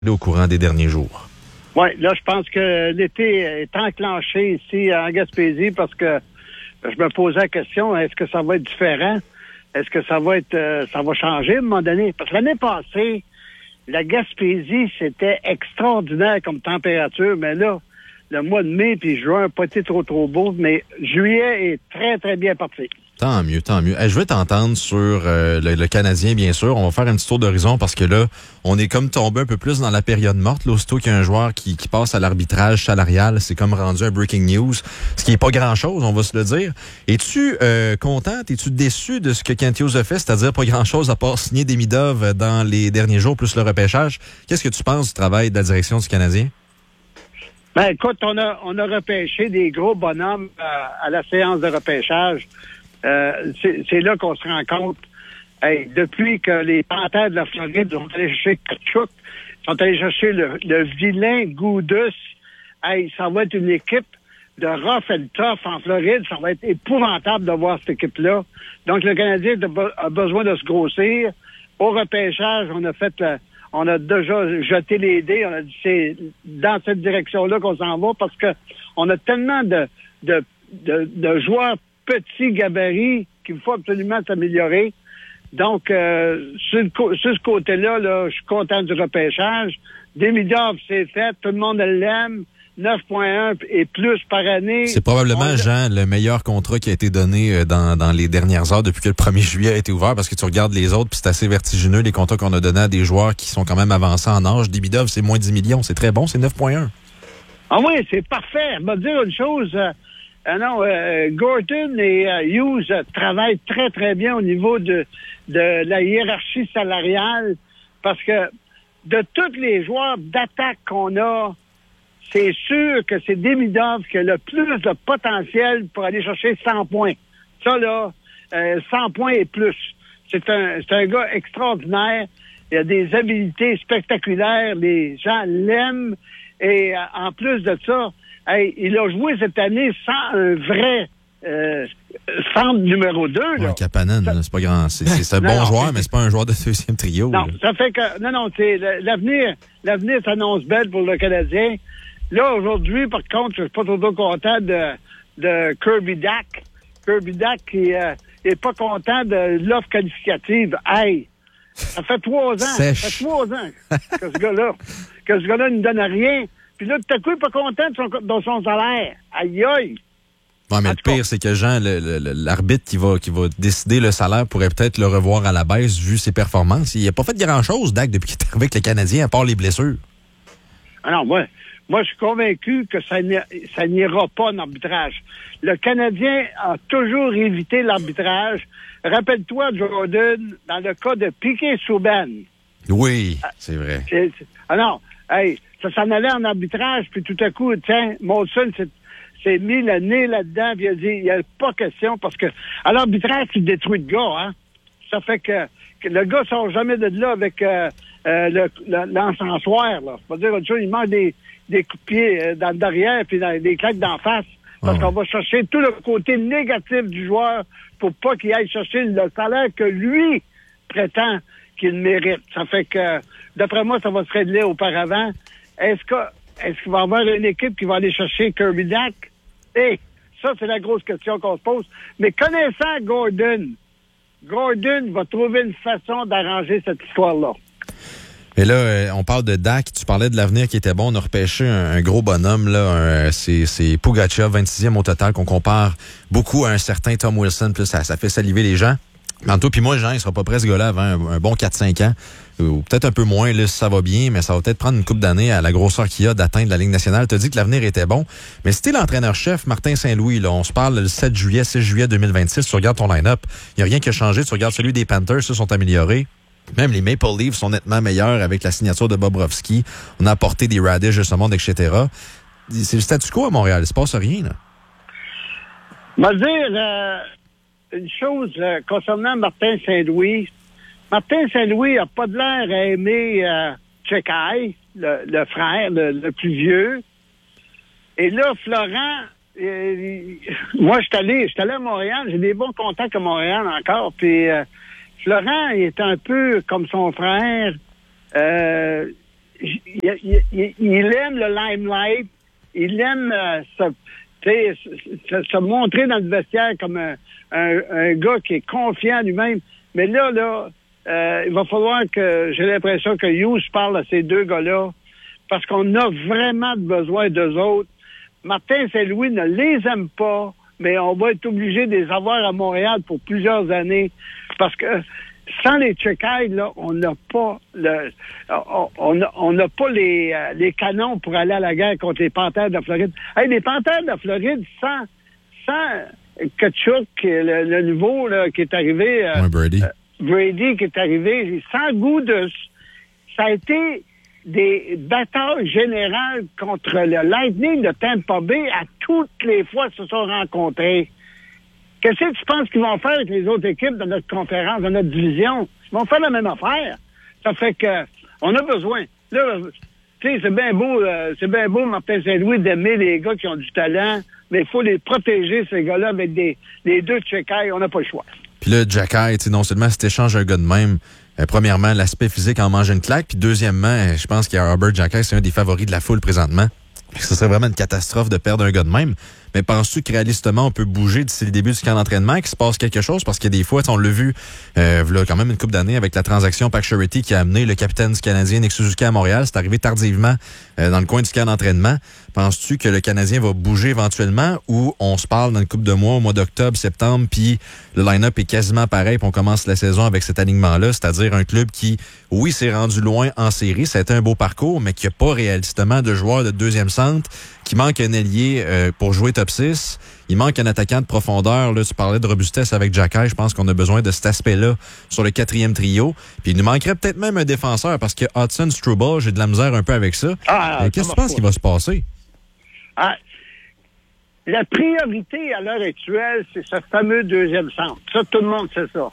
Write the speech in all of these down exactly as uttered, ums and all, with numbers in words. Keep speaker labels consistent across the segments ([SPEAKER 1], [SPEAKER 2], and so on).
[SPEAKER 1] au courant des derniers jours.
[SPEAKER 2] Oui, là, je pense que l'été est enclenché ici en Gaspésie parce que je me posais la question, est-ce que ça va être différent? Est-ce que ça va être, euh, ça va changer à un moment donné? Parce que l'année passée, la Gaspésie, c'était extraordinaire comme température, mais là, le mois de mai puis juin, pas été trop trop beau, mais juillet est très, très bien parti.
[SPEAKER 1] Tant mieux, tant mieux. Hey, je veux t'entendre sur euh, le, le Canadien, bien sûr. On va faire un petit tour d'horizon parce que là, on est comme tombé un peu plus dans la période morte. Là, aussitôt qu'il y a un joueur qui, qui passe à l'arbitrage salarial, c'est comme rendu un breaking news, ce qui est pas grand-chose, on va se le dire. Es-tu euh, content, es-tu déçu de ce que Kent Hughes a fait, c'est-à-dire pas grand-chose à part signer Demidov dans les derniers jours, plus le repêchage? Qu'est-ce que tu penses du travail de la direction du Canadien?
[SPEAKER 2] Ben, écoute, on a, on a repêché des gros bonhommes euh, à la séance de repêchage. Euh, c'est, c'est là qu'on se rend compte, hey, depuis que les Panthères de la Floride sont allés chercher Tkachuk, sont allés chercher le, le vilain Goudus, hey, ça va être une équipe de rough and tough en Floride. Ça va être épouvantable de voir cette équipe-là. Donc, le Canadien a besoin de se grossir. Au repêchage, on a fait, le, on a déjà jeté les dés. On a dit c'est dans cette direction-là qu'on s'en va parce que on a tellement de, de, de, de joueurs petits gabarits qu'il faut absolument s'améliorer. Donc, euh, sur, le co- sur ce côté-là, là, je suis content du repêchage. Demidov, c'est fait. Tout le monde l'aime. neuf virgule un et plus par année.
[SPEAKER 1] C'est probablement,
[SPEAKER 2] On...
[SPEAKER 1] Jean, le meilleur contrat qui a été donné dans, dans les dernières heures depuis que le premier juillet a été ouvert, parce que tu regardes les autres, puis c'est assez vertigineux, les contrats qu'on a donnés à des joueurs qui sont quand même avancés en âge. Demidov, c'est moins dix millions. C'est très bon, c'est neuf virgule un.
[SPEAKER 2] Ah oui, c'est parfait. Je vais te dire une chose... Euh, Ah non, euh, Gorton et euh, Hughes euh, travaillent très, très bien au niveau de, de la hiérarchie salariale parce que de tous les joueurs d'attaque qu'on a, c'est sûr que c'est Demidov qui a le plus de potentiel pour aller chercher cent points. Ça, là, euh, cent points et plus. C'est un, c'est un gars extraordinaire. Il a des habiletés spectaculaires. Les gens l'aiment. Et euh, en plus de ça, hey, il a joué cette année sans un vrai euh, centre numéro deux.
[SPEAKER 1] Ouais, Kapanen, ça... c'est pas grand. C'est, c'est, c'est un bon non, joueur, c'est... mais c'est pas un joueur de deuxième trio.
[SPEAKER 2] Non,
[SPEAKER 1] là.
[SPEAKER 2] ça fait que. Non, non, c'est l'avenir, l'avenir s'annonce belle pour le Canadien. Là, aujourd'hui, par contre, je suis pas trop, trop content de, de Kirby Dach. Kirby Dach qui euh, est pas content de l'offre qualificative. Hey! Ça fait trois ans.
[SPEAKER 1] Sèche.
[SPEAKER 2] Ça fait trois ans que ce gars-là, que ce gars-là ne donne rien. Puis là, tout à coup, il n'est pas content de son, de son salaire. Aïe, aïe!
[SPEAKER 1] Ouais, mais le pire, c'est que Jean, le, le, l'arbitre qui va, qui va décider le salaire pourrait peut-être le revoir à la baisse vu ses performances. Il n'a pas fait grand-chose, Dach, depuis qu'il est arrivé avec le Canadien, à part les blessures.
[SPEAKER 2] Ah non, moi, moi je suis convaincu que ça, ça n'ira pas en arbitrage. Le Canadien a toujours évité l'arbitrage. Rappelle-toi, Jordan, dans le cas de Piquet-Souban.
[SPEAKER 1] Oui, c'est vrai.
[SPEAKER 2] C'est, c'est, ah non, hey, ça s'en allait en arbitrage, puis tout à coup, tiens, Molson s'est, s'est mis le nez là-dedans, puis il a dit, il n'y a pas question, parce que à l'arbitrage, tu détruis le gars, hein. Ça fait que, que le gars sort jamais de là avec euh, euh, le, le, l'encensoir, là. Faut dire autre chose, il mange des, des coups de pied euh, dans le derrière, puis dans, des claques d'en face, parce oh. qu'on va chercher tout le côté négatif du joueur pour pas qu'il aille chercher le salaire que lui prétend qu'il mérite. Ça fait que, d'après moi, ça va se régler auparavant. Est-ce que, est-ce qu'il va y avoir une équipe qui va aller chercher Kirby Dach? Eh, hey, ça, c'est la grosse question qu'on se pose. Mais connaissant Gordon, Gordon va trouver une façon d'arranger cette histoire-là.
[SPEAKER 1] Mais là, on parle de Dach. Tu parlais de l'avenir qui était bon. On a repêché un, un gros bonhomme, là. Un, c'est, c'est Pugachev, vingt-sixième au total, qu'on compare beaucoup à un certain Tom Wilson. Puis ça, ça fait saliver les gens. Tantôt, puis moi, Jean, il sera pas prêt ce gars-là avant un, un bon quatre cinq ans. Ou peut-être un peu moins, là, si ça va bien, mais ça va peut-être prendre une couple d'années à la grosseur qu'il y a d'atteindre la Ligue nationale. Tu as dit que l'avenir était bon. Mais si t'es l'entraîneur-chef, Martin Saint-Louis, là, on se parle le sept juillet, six juillet deux mille vingt-six, tu regardes ton line-up, il n'y a rien qui a changé. Tu regardes celui des Panthers, ceux sont améliorés. Même les Maple Leafs sont nettement meilleurs avec la signature de Bobrovsky. On a apporté des Radish de ce monde, et cetera. C'est le statu quo à Montréal. Il se passe rien, là.
[SPEAKER 2] Je vais dire euh, une chose euh, concernant Martin Saint-Louis. Martin Saint-Louis n'a pas de l'air à aimer euh, Chekai, le, le frère, le, le plus vieux. Et là, Florent, euh, moi, je suis allé, je suis allé à Montréal. J'ai des bons contacts à Montréal encore. Puis euh, Florent est un peu comme son frère. Euh, il, il, il, il aime le limelight, il aime euh, se, se, se montrer dans le vestiaire comme un, un, un gars qui est confiant en lui-même. Mais là, là, euh, il va falloir que, j'ai l'impression que Hughes parle à ces deux gars-là, parce qu'on a vraiment besoin d'eux autres. Martin Saint-Louis ne les aime pas, mais on va être obligé de les avoir à Montréal pour plusieurs années, parce que sans les Tchecailles, là, on n'a pas le, on n'a pas les, euh, les canons pour aller à la guerre contre les Panthères de la Floride. Hey, les Panthères de la Floride, sans, sans Kachuk, le, le nouveau là, qui est arrivé, euh,
[SPEAKER 1] ouais, Brady.
[SPEAKER 2] Euh, Brady qui est arrivé, sans goût de, ça a été des batailles générales contre le Lightning de Tampa Bay à toutes les fois qu'ils se sont rencontrés. Qu'est-ce que tu penses qu'ils vont faire avec les autres équipes de notre conférence, de notre division? Ils vont faire la même affaire. Ça fait que on a besoin. Là, tu sais, c'est bien beau, euh, c'est bien beau, Martin Saint-Louis, d'aimer les gars qui ont du talent, mais il faut les protéger, ces gars-là, avec des, les deux Tchecailles. On n'a pas le choix.
[SPEAKER 1] Puis là, Jacky, tu sais, non seulement si t'échanges un gars de même, euh, premièrement, l'aspect physique en mange une claque, puis deuxièmement, euh, je pense qu'il y a Robert Jacky, c'est un des favoris de la foule présentement. Ce serait vraiment une catastrophe de perdre un gars de même. Mais penses-tu que réalistement, on peut bouger d'ici le début du camp d'entraînement, qu'il se passe quelque chose? Parce que des fois, on l'a vu euh, là, quand même une couple d'années avec la transaction Pacioretty qui a amené le capitaine du Canadien, Nick Suzuki, à Montréal. C'est arrivé tardivement euh, dans le coin du camp d'entraînement. Penses-tu que le Canadien va bouger éventuellement ou on se parle dans une couple de mois, au mois d'octobre, septembre, puis le line-up est quasiment pareil, puis on commence la saison avec cet alignement-là, c'est-à-dire un club qui, oui, s'est rendu loin en série, ça a été un beau parcours, mais qui n'a pas réalistement de joueurs de deuxième centre, qui manque un ailier euh, pour jouer top six. Il manque un attaquant de profondeur. Là, tu parlais de robustesse avec Jacky. Je pense qu'on a besoin de cet aspect-là sur le quatrième trio. Puis il nous manquerait peut-être même un défenseur parce que Hudson Struble, j'ai de la misère un peu avec ça. Ah, euh, qu'est-ce que tu penses qu'il va se passer?
[SPEAKER 2] Ah, la priorité à l'heure actuelle, c'est ce fameux deuxième centre. Ça, tout le monde sait ça.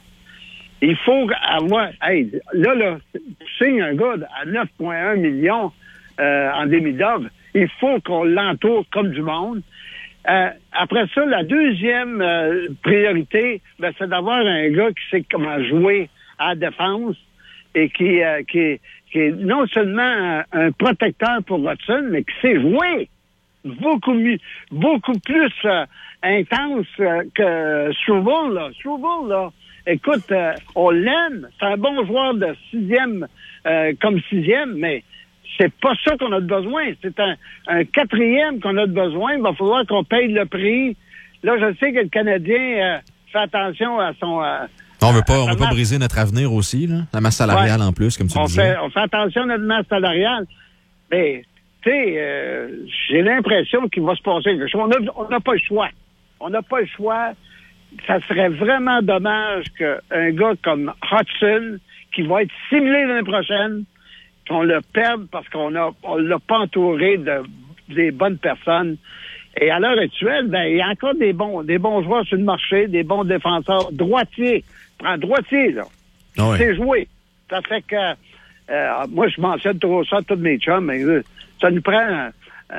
[SPEAKER 2] Il faut avoir... Hey, là, là, tu signes un gars à neuf virgule un millions euh, en demi-dove. Il faut qu'on l'entoure comme du monde. Euh, après ça, la deuxième euh, priorité, ben, c'est d'avoir un gars qui sait comment jouer à la défense et qui, euh, qui, qui est non seulement un, un protecteur pour Watson, mais qui sait jouer beaucoup mieux, beaucoup plus euh, intense euh, que Struble, là. Struble, là, écoute, euh, on l'aime. C'est un bon joueur de sixième euh, comme sixième, mais c'est pas ça qu'on a de besoin. C'est un, un quatrième qu'on a de besoin. Il va falloir qu'on paye le prix. Là, je sais que le Canadien euh, fait attention à son... Euh,
[SPEAKER 1] on veut pas, on veut pas briser notre avenir aussi, là. La masse salariale ouais. en plus, comme tu
[SPEAKER 2] on
[SPEAKER 1] disais.
[SPEAKER 2] Fait, on fait attention à notre masse salariale. Mais, tu sais, euh, j'ai l'impression qu'il va se passer quelque chose. On n'a pas le choix. On n'a pas le choix. Ça serait vraiment dommage qu'un gars comme Hudson, qui va être simulé l'année prochaine, qu'on le perde parce qu'on a on l'a pas entouré de des bonnes personnes. Et à l'heure actuelle, ben il y a encore des bons des bons joueurs sur le marché, des bons défenseurs droitiers. Prends droitier, là.
[SPEAKER 1] Oh oui.
[SPEAKER 2] C'est joué. Ça fait que euh, moi je mentionne trop ça à tous mes chums, mais euh, ça nous prend un,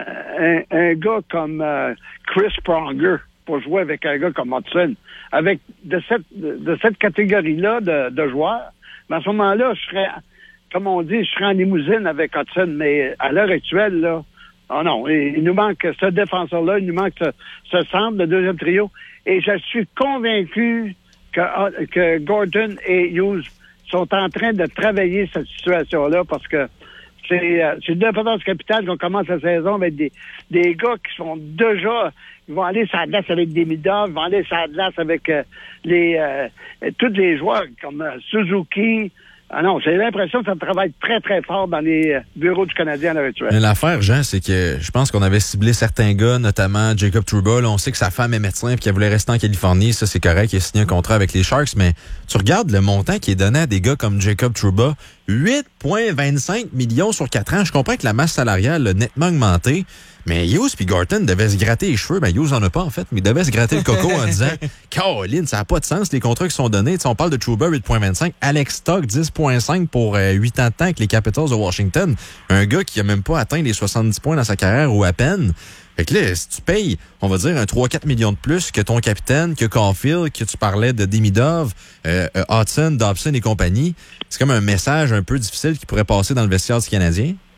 [SPEAKER 2] un, un gars comme euh, Chris Pronger pour jouer avec un gars comme Hudson. Avec de cette de, de cette catégorie-là de, de joueurs, mais à ce moment-là, je serais comme on dit, je serais en limousine avec Hudson, mais à l'heure actuelle, là, oh non, il, il nous manque ce défenseur-là, il nous manque ce, ce centre, le deuxième trio, et je suis convaincu que, que Gordon et Hughes sont en train de travailler cette situation-là, parce que c'est, c'est une importance capitale qu'on commence la saison avec des, des gars qui sont déjà, ils vont aller sur la glace avec des Midov, ils vont aller sur la glace avec euh, les euh, tous les joueurs comme euh, Suzuki. Ah non, j'ai l'impression que ça travaille très, très fort dans les bureaux du Canadien à l'heure actuelle.
[SPEAKER 1] Mais l'affaire, Jean, c'est que je pense qu'on avait ciblé certains gars, notamment Jacob Trouba. Là, on sait que sa femme est médecin et qu'elle voulait rester en Californie. Ça, c'est correct. Il a signé un contrat avec les Sharks. Mais tu regardes le montant qui est donné à des gars comme Jacob Trouba, huit virgule vingt-cinq millions sur quatre ans. Je comprends que la masse salariale a nettement augmenté. Mais Hughes puis Gorton devaient se gratter les cheveux. Ben, Hughes en a pas, en fait, mais il devait se gratter le coco en disant « Caroline, ça n'a pas de sens, les contrats qui sont donnés. » Tu sais, on parle de Trouba, huit virgule vingt-cinq. Alex Stock, dix virgule cinq pour euh, huit ans de temps avec les Capitals de Washington. Un gars qui a même pas atteint les soixante-dix points dans sa carrière ou à peine. Fait que là, si tu payes, on va dire, un trois à quatre millions de plus que ton capitaine, que Caulfield, que tu parlais de Demidov, euh, Hudson, Dobson et compagnie, c'est comme un message un peu difficile qui pourrait passer dans le vestiaire du Canadien.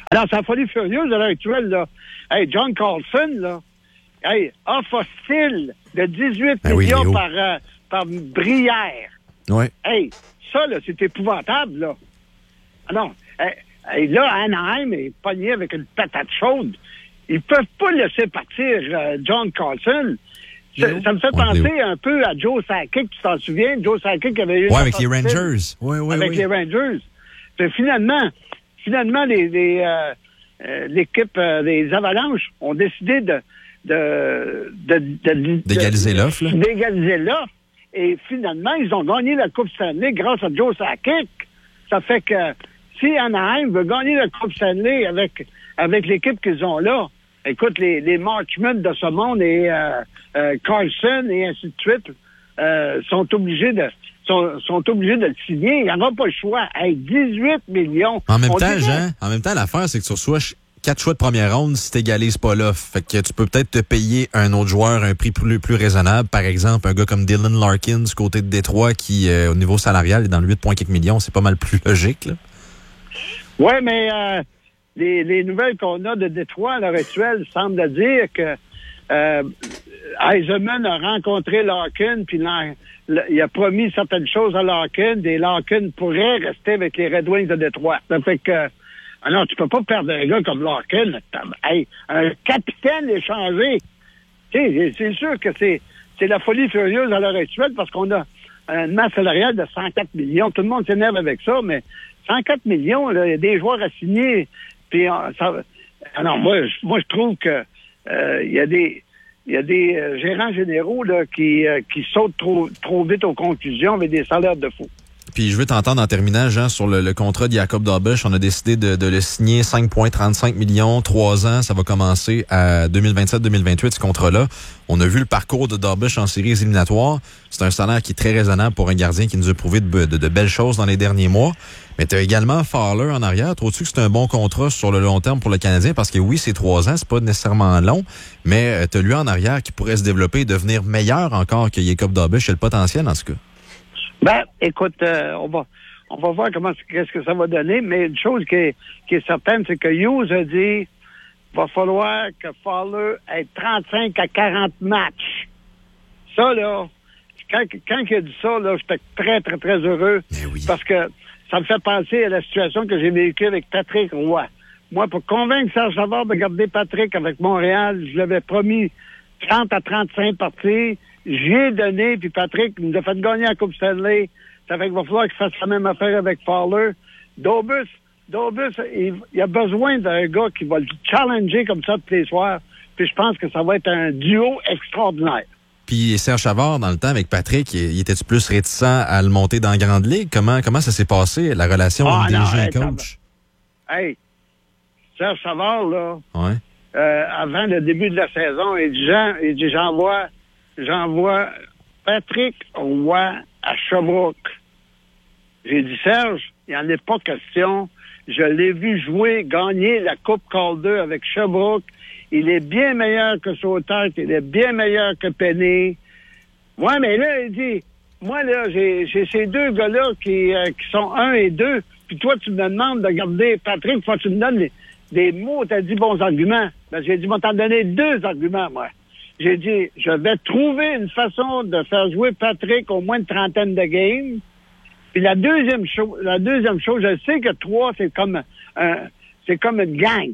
[SPEAKER 2] Alors, ça a fallu furieuse à l'heure actuelle, là. Hey, John Carlson, là, hey, offre hostile de dix-huit
[SPEAKER 1] ben
[SPEAKER 2] millions
[SPEAKER 1] oui,
[SPEAKER 2] par, euh, par Brière.
[SPEAKER 1] Oui.
[SPEAKER 2] Hey, ça, là, c'est épouvantable, là. Ah non, hey, hey, là, Anaheim est pogné avec une patate chaude. Ils peuvent pas laisser partir euh, John Carlson. Ça, ça me fait penser un peu à Joe Sakic, tu t'en souviens? Joe Sakic avait eu...
[SPEAKER 1] Oui, avec les Rangers. Oui, oui,
[SPEAKER 2] Avec
[SPEAKER 1] oui.
[SPEAKER 2] les Rangers. Puis finalement, finalement, les, les, euh, euh, l'équipe euh, des Avalanches ont décidé de... de, de, de
[SPEAKER 1] d'égaliser l'offre, là.
[SPEAKER 2] D'égaliser l'offre. Et finalement, ils ont gagné la Coupe Stanley grâce à Joe Sakic. Ça fait que si Anaheim veut gagner la Coupe Stanley avec, avec l'équipe qu'ils ont là, écoute, les, les Marchment de ce monde et euh, euh, Carlson et ainsi de suite euh, sont obligés de sont, sont obligés de le signer. Il n'y aura pas le choix. Hey, dix-huit millions.
[SPEAKER 1] En même
[SPEAKER 2] On
[SPEAKER 1] temps,
[SPEAKER 2] dirait...
[SPEAKER 1] Jean, en même temps, l'affaire, c'est que tu reçois quatre choix de première ronde si t'égalises pas l'offre. Fait que tu peux peut-être te payer un autre joueur un prix plus, plus raisonnable. Par exemple, un gars comme Dylan Larkin du côté de Détroit qui, euh, au niveau salarial, est dans le huit virgule quelques millions. C'est pas mal plus logique, là.
[SPEAKER 2] Oui, mais euh, les, les nouvelles qu'on a de Détroit à l'heure actuelle semblent dire que euh, Eisenman a rencontré Larkin, puis il a promis certaines choses à Larkin, et Larkin pourrait rester avec les Red Wings de Détroit. Ça fait que, alors, tu peux pas perdre un gars comme Larkin. Hey, un capitaine échangé. Tu sais, c'est sûr que c'est, c'est la folie furieuse à l'heure actuelle parce qu'on a une masse salariale de cent quatre millions. Tout le monde s'énerve avec ça, mais cent quatre millions, il y a des joueurs à signer. Puis, ça, alors, moi, je, moi, je trouve que euh, il y a des, il y a des euh, gérants généraux là, qui, euh, qui sautent trop, trop vite aux conclusions avec des salaires de fou.
[SPEAKER 1] Puis je veux t'entendre en terminant, Jean, sur le, le contrat de Jacob Dobbusch. On a décidé de, de le signer cinq virgule trente-cinq millions, trois ans. Ça va commencer à deux mille vingt-sept deux mille vingt-huit, ce contrat-là. On a vu le parcours de Dobbusch en séries éliminatoires. C'est un salaire qui est très raisonnable pour un gardien qui nous a prouvé de, de, de belles choses dans les derniers mois. Mais tu as également Fowler en arrière. Trouves-tu que c'est un bon contrat sur le long terme pour le Canadien? Parce que oui, c'est trois ans, c'est pas nécessairement long, mais tu as lui en arrière qui pourrait se développer et devenir meilleur encore que Jacob Dobbusch. Il a le potentiel, en tout cas.
[SPEAKER 2] Ben, écoute, euh, on va on va voir comment qu'est-ce que ça va donner, mais une chose qui est, qui est certaine, c'est que Hughes a dit va falloir que Fowler ait trente-cinq à quarante matchs. Ça, là, quand, quand il a dit ça, là, j'étais très, très, très heureux.
[SPEAKER 1] Oui.
[SPEAKER 2] Parce que ça me fait penser à la situation que j'ai vécue avec Patrick Roy. Moi, pour convaincre Serge Savard de garder Patrick avec Montréal, je l'avais promis trente à trente-cinq parties. J'y ai donné, puis Patrick nous a fait gagner la Coupe Stanley. Ça fait qu'il va falloir qu'il fasse la même affaire avec Fowler. Dobus, Dobus, il, il a besoin d'un gars qui va le challenger comme ça tous les soirs. Puis je pense que ça va être un duo extraordinaire.
[SPEAKER 1] Puis Serge Savard, dans le temps, avec Patrick, il était-tu plus réticent à le monter dans la Grande Ligue? Comment, comment ça s'est passé, la relation
[SPEAKER 2] ah,
[SPEAKER 1] entre
[SPEAKER 2] non,
[SPEAKER 1] D G
[SPEAKER 2] hey,
[SPEAKER 1] et coach?
[SPEAKER 2] Hey, Serge Savard, là,
[SPEAKER 1] ouais.
[SPEAKER 2] euh, avant le début de la saison, il dit, Jean, il dit, j'envoie, j'envoie Patrick Roy à Sherbrooke. J'ai dit, Serge, il n'y en est pas question. Je l'ai vu jouer, gagner la Coupe Calder avec Sherbrooke. Il est bien meilleur que Sauter, il est bien meilleur que Penny. Ouais, mais là, il dit, moi, là, j'ai, j'ai ces deux gars-là qui, euh, qui sont un et deux, puis toi, tu me demandes de garder Patrick, faut que tu me donnes des, des mots, t'as dit bons arguments. Ben, j'ai dit, moi, t'en donner deux arguments, moi. J'ai dit, je vais trouver une façon de faire jouer Patrick au moins une trentaine de games. Puis la deuxième chose, la deuxième chose, je sais que trois, c'est comme un, c'est comme une gang.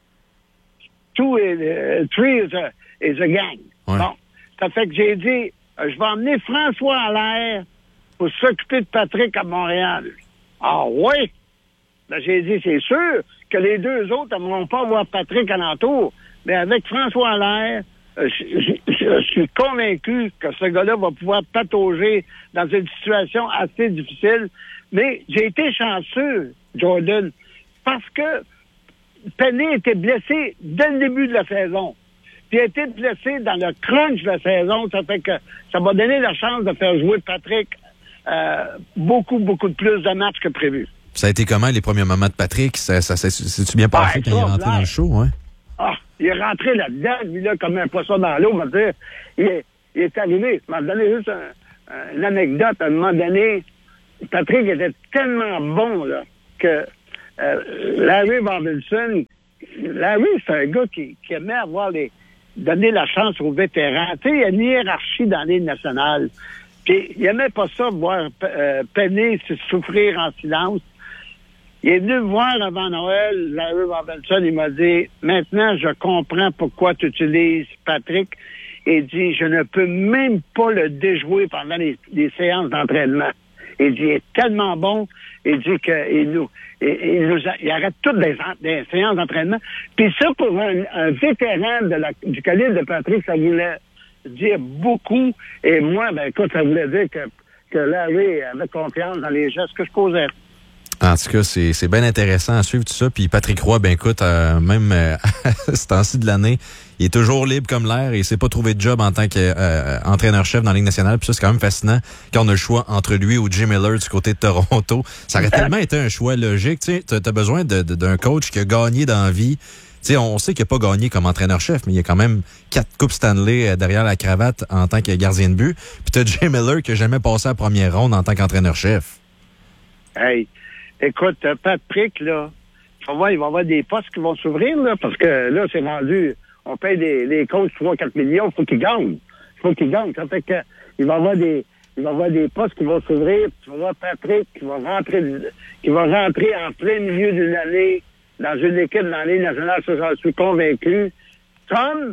[SPEAKER 2] Two is, uh, three is a, is a gang.
[SPEAKER 1] Ouais.
[SPEAKER 2] Bon. Ça fait que j'ai dit, euh, je vais emmener François Allaire pour s'occuper de Patrick à Montréal. Ah oui? Ben, j'ai dit, c'est sûr que les deux autres ne vont pas voir Patrick alentour. Mais avec François Allaire, euh, je, je, je suis convaincu que ce gars-là va pouvoir patauger dans une situation assez difficile. Mais j'ai été chanceux, Jordan, parce que Penny était blessé dès le début de la saison. Puis il a été blessé dans le crunch de la saison. Ça fait que ça m'a donné la chance de faire jouer Patrick euh, beaucoup, beaucoup de plus de matchs que prévu.
[SPEAKER 1] Ça a été comment les premiers moments de Patrick? Ça, ça, ça, c'est-tu bien passé ah, quand il est rentré dans le show? Ouais?
[SPEAKER 2] Ah, il est rentré là-dedans, lui, là, comme un poisson dans l'eau. Dire, il, est, il est arrivé. Je m'en donné juste un, un, une anecdote. À un moment donné, Patrick était tellement bon là, que euh, Larry Robinson, Larry, c'est un gars qui, qui aimait avoir les, donner la chance aux vétérans. Tu sais, il y a une hiérarchie dans les nationales. Puis, il aimait pas ça, voir euh, peiner, souffrir en silence. Il est venu me voir avant Noël, Larry Robinson, il m'a dit, maintenant, je comprends pourquoi tu utilises Patrick. Il dit, je ne peux même pas le déjouer pendant les, les séances d'entraînement. Il dit, il est tellement bon. Il dit qu'il nous, il, il nous a, il arrête toutes les, les séances d'entraînement. Puis ça, pour un, un vétéran de la, du calibre de Patrick, ça voulait dire beaucoup. Et moi, ben écoute, ça voulait dire que, que Larry avait confiance dans les gestes que je posais.
[SPEAKER 1] En tout cas, c'est, c'est bien intéressant à suivre tout ça. Puis Patrick Roy, ben écoute, euh, même euh, ce temps-ci de l'année, il est toujours libre comme l'air et il s'est pas trouvé de job en tant qu'entraîneur-chef euh, dans la Ligue nationale. Puis ça, c'est quand même fascinant quand on a le choix entre lui ou Jim Miller du côté de Toronto. Ça aurait tellement été un choix logique. Tu sais, t'as besoin de, de, d'un coach qui a gagné dans la vie. Tu sais, on sait qu'il n'a pas gagné comme entraîneur-chef, mais il y a quand même quatre coupes Stanley derrière la cravate en tant que gardien de but. Puis t'as Jim Miller qui n'a jamais passé la première ronde en tant qu'entraîneur-chef.
[SPEAKER 2] Hey! Écoute, Patrick, là, tu vas voir, il va y avoir des postes qui vont s'ouvrir, là, parce que là, c'est vendu. On paye des, des coachs trois à quatre millions, il faut qu'ils gagnent. Il faut qu'ils gagnent. Ça fait que, il va y avoir des, il va y avoir des postes qui vont s'ouvrir. Tu vas voir Patrick qui va rentrer, qui va rentrer en plein milieu d'une année dans une équipe dans la Ligue nationale, ça, j'en suis convaincu. Comme,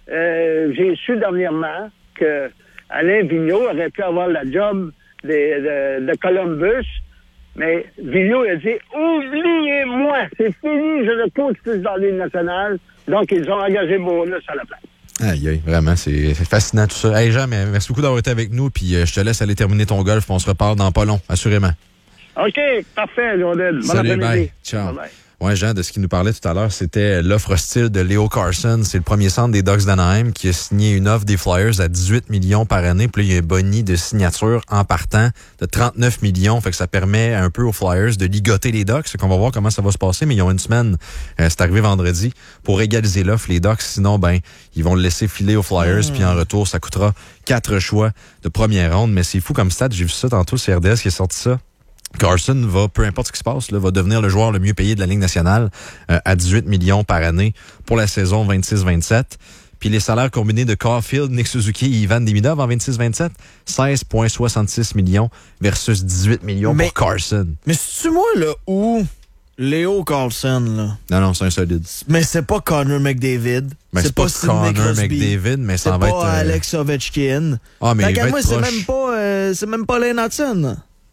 [SPEAKER 2] euh, j'ai su dernièrement que Alain Vigneault aurait pu avoir la job de, de, de Columbus. Mais Vigneault a dit, oubliez-moi, c'est fini, je ne coach plus dans la Ligue nationale. Donc, ils ont engagé Bourneuf à la place.
[SPEAKER 1] Aïe, aïe, vraiment, c'est, c'est fascinant tout ça. Hey Jean, merci beaucoup d'avoir été avec nous, puis euh, je te laisse aller terminer ton golf, puis on se reparle dans pas long, assurément.
[SPEAKER 2] OK, parfait, Lionel. Bon
[SPEAKER 1] Salut,
[SPEAKER 2] après-midi.
[SPEAKER 1] bye. Ciao.
[SPEAKER 2] Bye.
[SPEAKER 1] Ouais, Jean, de ce qu'il nous parlait tout à l'heure, c'était l'offre hostile de Leo Carlsson. C'est le premier centre des Ducks d'Anaheim qui a signé une offre des Flyers à dix-huit millions par année. Puis là, il y a un boni de signature en partant de trente-neuf millions. Fait que ça permet un peu aux Flyers de ligoter les Ducks. Fait qu'on va voir comment ça va se passer. Mais ils ont une semaine, euh, c'est arrivé vendredi, pour égaliser l'offre, les Ducks. Sinon, ben, ils vont le laisser filer aux Flyers. Mmh. Puis en retour, ça coûtera quatre choix de première ronde. Mais c'est fou comme stat. J'ai vu ça tantôt, c'est R D S qui a sorti ça. Carlson va, peu importe ce qui se passe, là, va devenir le joueur le mieux payé de la Ligue nationale euh, à dix-huit millions par année pour la saison vingt-six vingt-sept. Puis les salaires combinés de Caulfield, Nick Suzuki et Ivan Demidov en vingt-six vingt-sept, seize virgule soixante-six millions versus dix-huit millions mais, pour Carlson.
[SPEAKER 3] Mais c'est-tu moi, là, où Leo Carlson, là?
[SPEAKER 1] Non, non, c'est un solide.
[SPEAKER 3] Mais c'est pas Connor McDavid.
[SPEAKER 1] Mais c'est, c'est pas, pas Connor McDavid, mais ça va être...
[SPEAKER 3] C'est pas Alex Ovechkin.
[SPEAKER 1] Ah, mais il va
[SPEAKER 3] moi,
[SPEAKER 1] être
[SPEAKER 3] c'est
[SPEAKER 1] proche.
[SPEAKER 3] même pas, euh, c'est même pas Lane Hudson.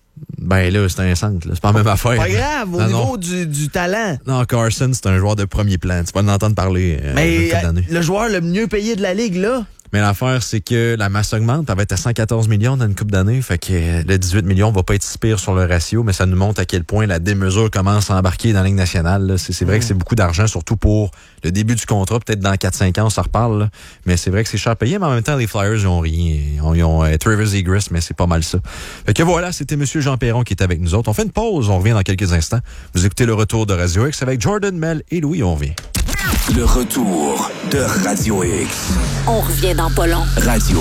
[SPEAKER 1] Ben là, c'est un centre, là. C'est pas la même affaire.
[SPEAKER 3] Pas grave, au
[SPEAKER 1] non,
[SPEAKER 3] niveau
[SPEAKER 1] non.
[SPEAKER 3] Du, du talent.
[SPEAKER 1] Non, Carlson, c'est un joueur de premier plan. Tu vas l'entendre parler. Euh,
[SPEAKER 3] Mais le joueur le mieux payé de la Ligue, là.
[SPEAKER 1] Mais l'affaire, c'est que la masse augmente. Elle va être à cent quatorze millions dans une couple d'années. Fait que le dix-huit millions va pas être si pire sur le ratio, mais ça nous montre à quel point la démesure commence à embarquer dans la Ligue nationale. Là. C'est, c'est vrai mmh. que c'est beaucoup d'argent, surtout pour le début du contrat. Peut-être dans quatre cinq ans, on s'en reparle. Là. Mais c'est vrai que c'est cher payé, mais en même temps, les Flyers, ils ont rien. Ils ont, ils ont euh, Travis Egris, mais c'est pas mal ça. Fait que voilà, c'était M. Jean Perron qui est avec nous autres. On fait une pause, on revient dans quelques instants. Vous écoutez le retour de Radio X avec Jordan, Mel et Louis, on revient.
[SPEAKER 4] Le retour de Radio X.
[SPEAKER 5] On revient dans pas long.
[SPEAKER 4] Radio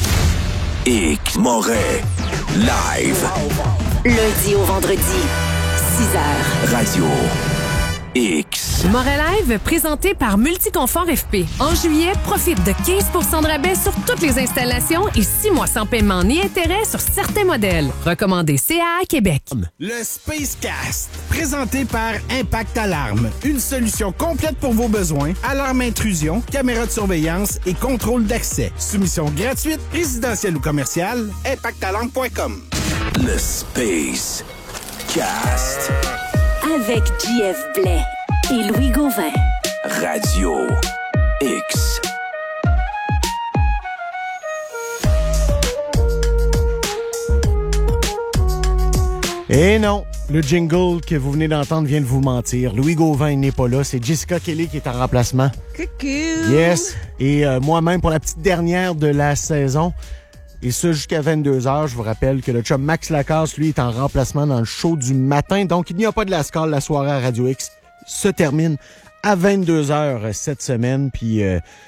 [SPEAKER 4] X Moret live.
[SPEAKER 5] Lundi au vendredi, six heures.
[SPEAKER 4] Radio X.
[SPEAKER 6] Moret Live, présenté par Multiconfort F P. En juillet, profite de quinze pour cent de rabais sur toutes les installations et six mois sans paiement ni intérêt sur certains modèles. Recommandé C A A Québec.
[SPEAKER 7] Le Spacecast, présenté par Impact Alarme. Une solution complète pour vos besoins. Alarme intrusion, caméra de surveillance et contrôle d'accès. Soumission gratuite, résidentielle ou commerciale. impact alarme point com.
[SPEAKER 4] Le Spacecast.
[SPEAKER 5] Avec J F Blais et Louis Gauvin.
[SPEAKER 4] Radio X.
[SPEAKER 8] Et non, le jingle que vous venez d'entendre vient de vous mentir. Louis Gauvin n'est pas là, c'est Jessica Kelly qui est en remplacement.
[SPEAKER 6] Coucou!
[SPEAKER 8] Yes, et euh, moi-même pour la petite dernière de la saison. Et ça, jusqu'à vingt-deux heures, je vous rappelle que le chum Max Lacasse, lui, est en remplacement dans le show du matin. Donc, il n'y a pas de Lascar. La soirée à Radio X se termine à vingt-deux heures cette semaine. Puis, euh,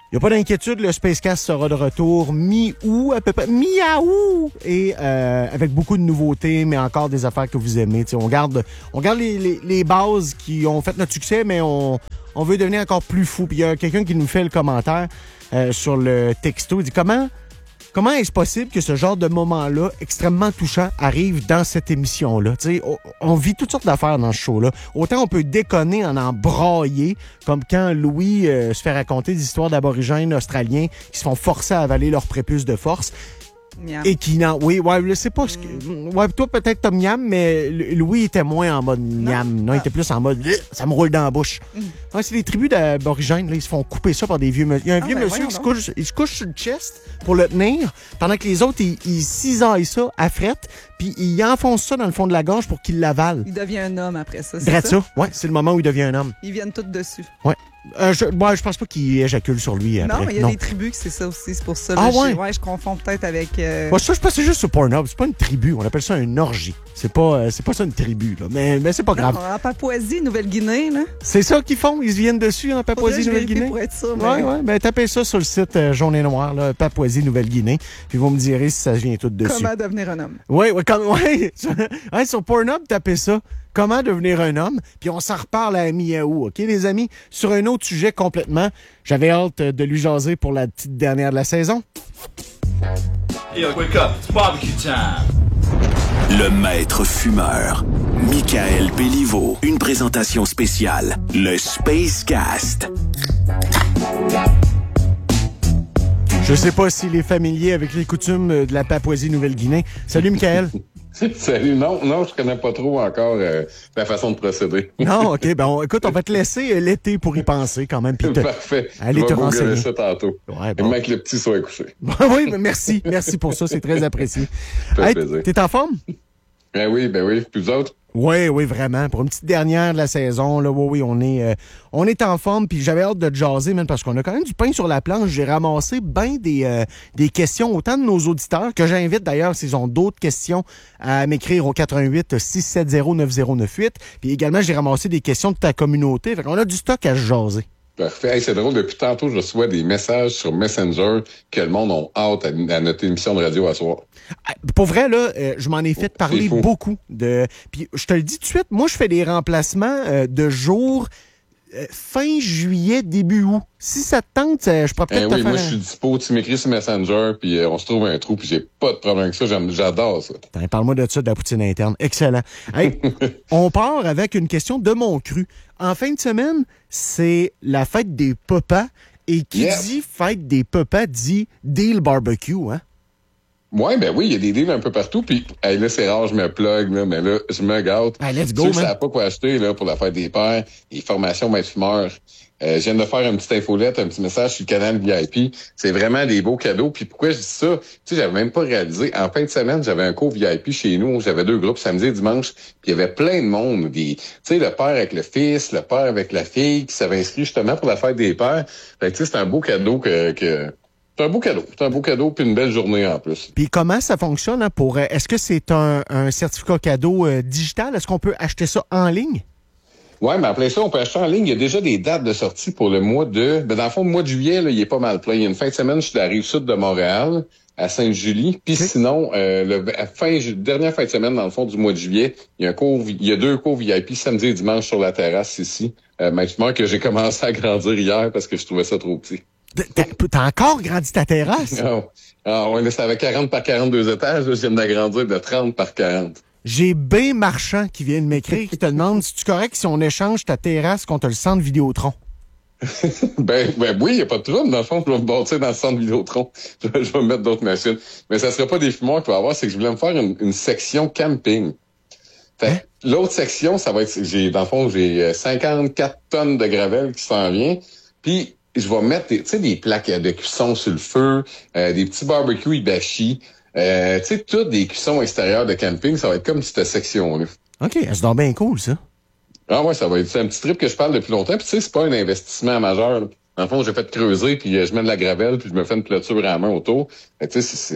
[SPEAKER 8] Il n'y a pas d'inquiétude, le Spacecast sera de retour mi-août, à peu près, mi-août, et euh, avec beaucoup de nouveautés, mais encore des affaires que vous aimez. T'sais, on garde, on garde les, les, les bases qui ont fait notre succès, mais on, on veut devenir encore plus fou. Puis il y a quelqu'un qui nous fait le commentaire euh, sur le texto. Il dit comment... Comment est-ce possible que ce genre de moment-là, extrêmement touchant, arrive dans cette émission-là? T'sais, on, on vit toutes sortes d'affaires dans ce show-là. Autant on peut déconner en en brailler, comme quand Louis euh, se fait raconter des histoires d'aborigènes australiens qui se font forcer à avaler leur prépuce de force. Miam. Et qui n'en... Oui, ouais, je sais pas. Ce que... Ouais, toi, peut-être Tom Miam, mais Louis était moins en mode Miam. Non, non, il était plus en mode ça me roule dans la bouche. Mm. Ouais, c'est des tribus d'aborigènes, là, ils se font couper ça par des vieux monsieur. Il y a un ah, vieux ben monsieur qui se couche, il se couche sur le chest pour le tenir, pendant que les autres, ils, ils cisaillent ça à frette, puis ils enfoncent ça dans le fond de la gorge pour qu'il l'avale.
[SPEAKER 9] Il devient un homme après ça, c'est
[SPEAKER 8] Drette
[SPEAKER 9] ça?
[SPEAKER 8] ça, ouais, c'est le moment où il devient un homme.
[SPEAKER 9] Ils viennent tous dessus.
[SPEAKER 8] Ouais. Euh, je, ouais, je pense pas qu'il éjacule sur lui après.
[SPEAKER 9] Non, mais il y a non. des tribus que c'est ça aussi, c'est pour ça.
[SPEAKER 8] Ah,
[SPEAKER 9] là,
[SPEAKER 8] ouais?
[SPEAKER 9] Je, ouais, je confonds peut-être avec... Euh...
[SPEAKER 8] Ouais, ça, je pense que c'est juste sur Pornhub. C'est pas une tribu, on appelle ça une orgie. C'est pas, euh, c'est pas ça une tribu, là. Mais, mais c'est pas grave.
[SPEAKER 9] Non, en Papouasie, Nouvelle-Guinée, là.
[SPEAKER 8] C'est ça qu'ils font, ils viennent dessus en Papouasie, Nouvelle-Guinée.
[SPEAKER 9] Pour être sûr, mais...
[SPEAKER 8] Ouais, ouais, ben tapez ça sur le site euh, jaune et noir, là, Papouasie, Nouvelle-Guinée, puis vous me direz si ça vient tout dessus.
[SPEAKER 9] Comment devenir un homme.
[SPEAKER 8] Oui, ouais, comme, ouais, ouais, sur Pornhub, tapez ça. Comment devenir un homme, puis on s'en reparle à mi-août, OK, les amis? Sur un autre sujet complètement, j'avais hâte de lui jaser pour la petite dernière de la saison.
[SPEAKER 4] Yo, wake up, it's barbecue time! Le maître fumeur, Michael Béliveau. Une présentation spéciale, le Spacecast.
[SPEAKER 8] Je sais pas s'il est familier avec les coutumes de la Papouasie-Nouvelle-Guinée. Salut, Michael.
[SPEAKER 10] Salut. Non, non, je connais pas trop encore euh, la façon de procéder.
[SPEAKER 8] Non, OK. Ben, on, écoute, on va te laisser euh, l'été pour y penser quand même. Te...
[SPEAKER 10] Parfait.
[SPEAKER 8] Allez te renseigner.
[SPEAKER 10] Ça tantôt.
[SPEAKER 8] Ouais, bon.
[SPEAKER 10] Et même que le petit soit couché.
[SPEAKER 8] Oui, mais merci. Merci pour ça. C'est très apprécié.
[SPEAKER 10] Ça fait
[SPEAKER 8] hey,
[SPEAKER 10] plaisir.
[SPEAKER 8] T'es en forme?
[SPEAKER 10] Ben oui, ben oui. Puis vous autres?
[SPEAKER 8] Oui, oui, vraiment. Pour une petite dernière de la saison, là, oui, oui, on est, euh, on est en forme. Puis j'avais hâte de te jaser, même parce qu'on a quand même du pain sur la planche. J'ai ramassé bien des, euh, des questions, autant de nos auditeurs, que j'invite d'ailleurs, s'ils ont d'autres questions, à m'écrire au quatre un huit, six sept zéro, neuf zéro neuf huit. Puis également, j'ai ramassé des questions de ta communauté. Fait qu'on a du stock à se jaser.
[SPEAKER 10] Parfait. Hey, c'est drôle, depuis tantôt, je reçois des messages sur Messenger que le monde a hâte à, à notre émission de radio à soir.
[SPEAKER 8] Pour vrai, là, euh, je m'en ai fait parler beaucoup. de. Puis je te le dis tout de suite, moi, je fais des remplacements euh, de jours euh, fin juillet, début août. Si ça te tente, euh, je pourrais peut-être
[SPEAKER 10] eh
[SPEAKER 8] te
[SPEAKER 10] oui,
[SPEAKER 8] faire...
[SPEAKER 10] moi, je suis dispo. Tu m'écris sur Messenger, puis euh, on se trouve un trou, puis j'ai pas de problème avec ça. J'aime, j'adore ça.
[SPEAKER 8] Attends, parle-moi de ça, de la poutine interne. Excellent. Hey, on part avec une question de mon cru. En fin de semaine, c'est la fête des papas. Et qui yes. dit fête des papas dit deal barbecue, hein?
[SPEAKER 10] Ouais, ben oui, il y a des deals un peu partout. Puis hey, là, c'est rare, je me plug, là, mais là, je me gâte.
[SPEAKER 8] Hey, let's go,
[SPEAKER 10] man. Je
[SPEAKER 8] ne
[SPEAKER 10] sais pas quoi acheter là, pour la fête des pères. Les formations maître fumeur. Euh, je viens de faire une petite infolette, un petit message sur le canal V I P. C'est vraiment des beaux cadeaux. Puis pourquoi je dis ça? Tu sais, j'avais même pas réalisé. En fin de semaine, j'avais un cours V I P chez nous. J'avais deux groupes, samedi et dimanche. Puis il y avait plein de monde. Tu sais, le père avec le fils, le père avec la fille qui s'avait inscrit justement pour la fête des pères. Fait que tu sais, c'est un beau cadeau que... que... C'est un beau cadeau. C'est un beau cadeau puis une belle journée en plus.
[SPEAKER 8] Puis comment ça fonctionne hein, pour... Est-ce que c'est un, un certificat cadeau euh, digital? Est-ce qu'on peut acheter ça en ligne?
[SPEAKER 10] Oui, mais après ça, on peut acheter en ligne. Il y a déjà des dates de sortie pour le mois de... Ben, dans le fond, le mois de juillet, là, il est pas mal plein. Il y a une fin de semaine, je suis de la Rive-Sud de Montréal, à Sainte-Julie. Puis okay. sinon, euh, le, à fin, dernière fin de semaine, dans le fond, du mois de juillet, il y a un cours, il y a deux cours V I P samedi et dimanche sur la terrasse ici. Euh, maintenant que j'ai commencé à grandir hier parce que je trouvais ça trop petit.
[SPEAKER 8] T'as, t'as encore grandi ta terrasse?
[SPEAKER 10] Non. Ah, ouais, là, ça avait quarante par quarante-deux étages. Là, je viens d'agrandir de trente par quarante.
[SPEAKER 8] J'ai B Marchand qui vient de m'écrire, qui te demande si tu es correct si on échange ta terrasse contre le centre Vidéotron.
[SPEAKER 10] ben, ben oui, il n'y a pas de trouble. Dans le fond, je vais me bâtir dans le centre Vidéotron. Je, je vais me mettre d'autres machines. Mais ça ne sera pas des fumoirs qu'il va y avoir, c'est que je voulais me faire une, une section camping. Fait, hein? L'autre section, ça va être, j'ai, dans le fond, j'ai cinquante-quatre tonnes de gravel qui s'en vient. Puis, je vais mettre, tu sais, des plaques de cuisson sur le feu, euh, des petits barbecues hibachi. Euh, tu sais, toutes des cuissons extérieures de camping, ça va être comme cette section-là.
[SPEAKER 8] OK, c'est donc bien cool, ça.
[SPEAKER 10] Ah ouais, ça va être c'est un petit trip que je parle depuis longtemps. Puis tu sais, c'est pas un investissement majeur. Là. Dans le fond, j'ai fait creuser, puis euh, je mets de la gravelle, puis je me fais une clôture à la main autour. Fait que tu sais, c'est,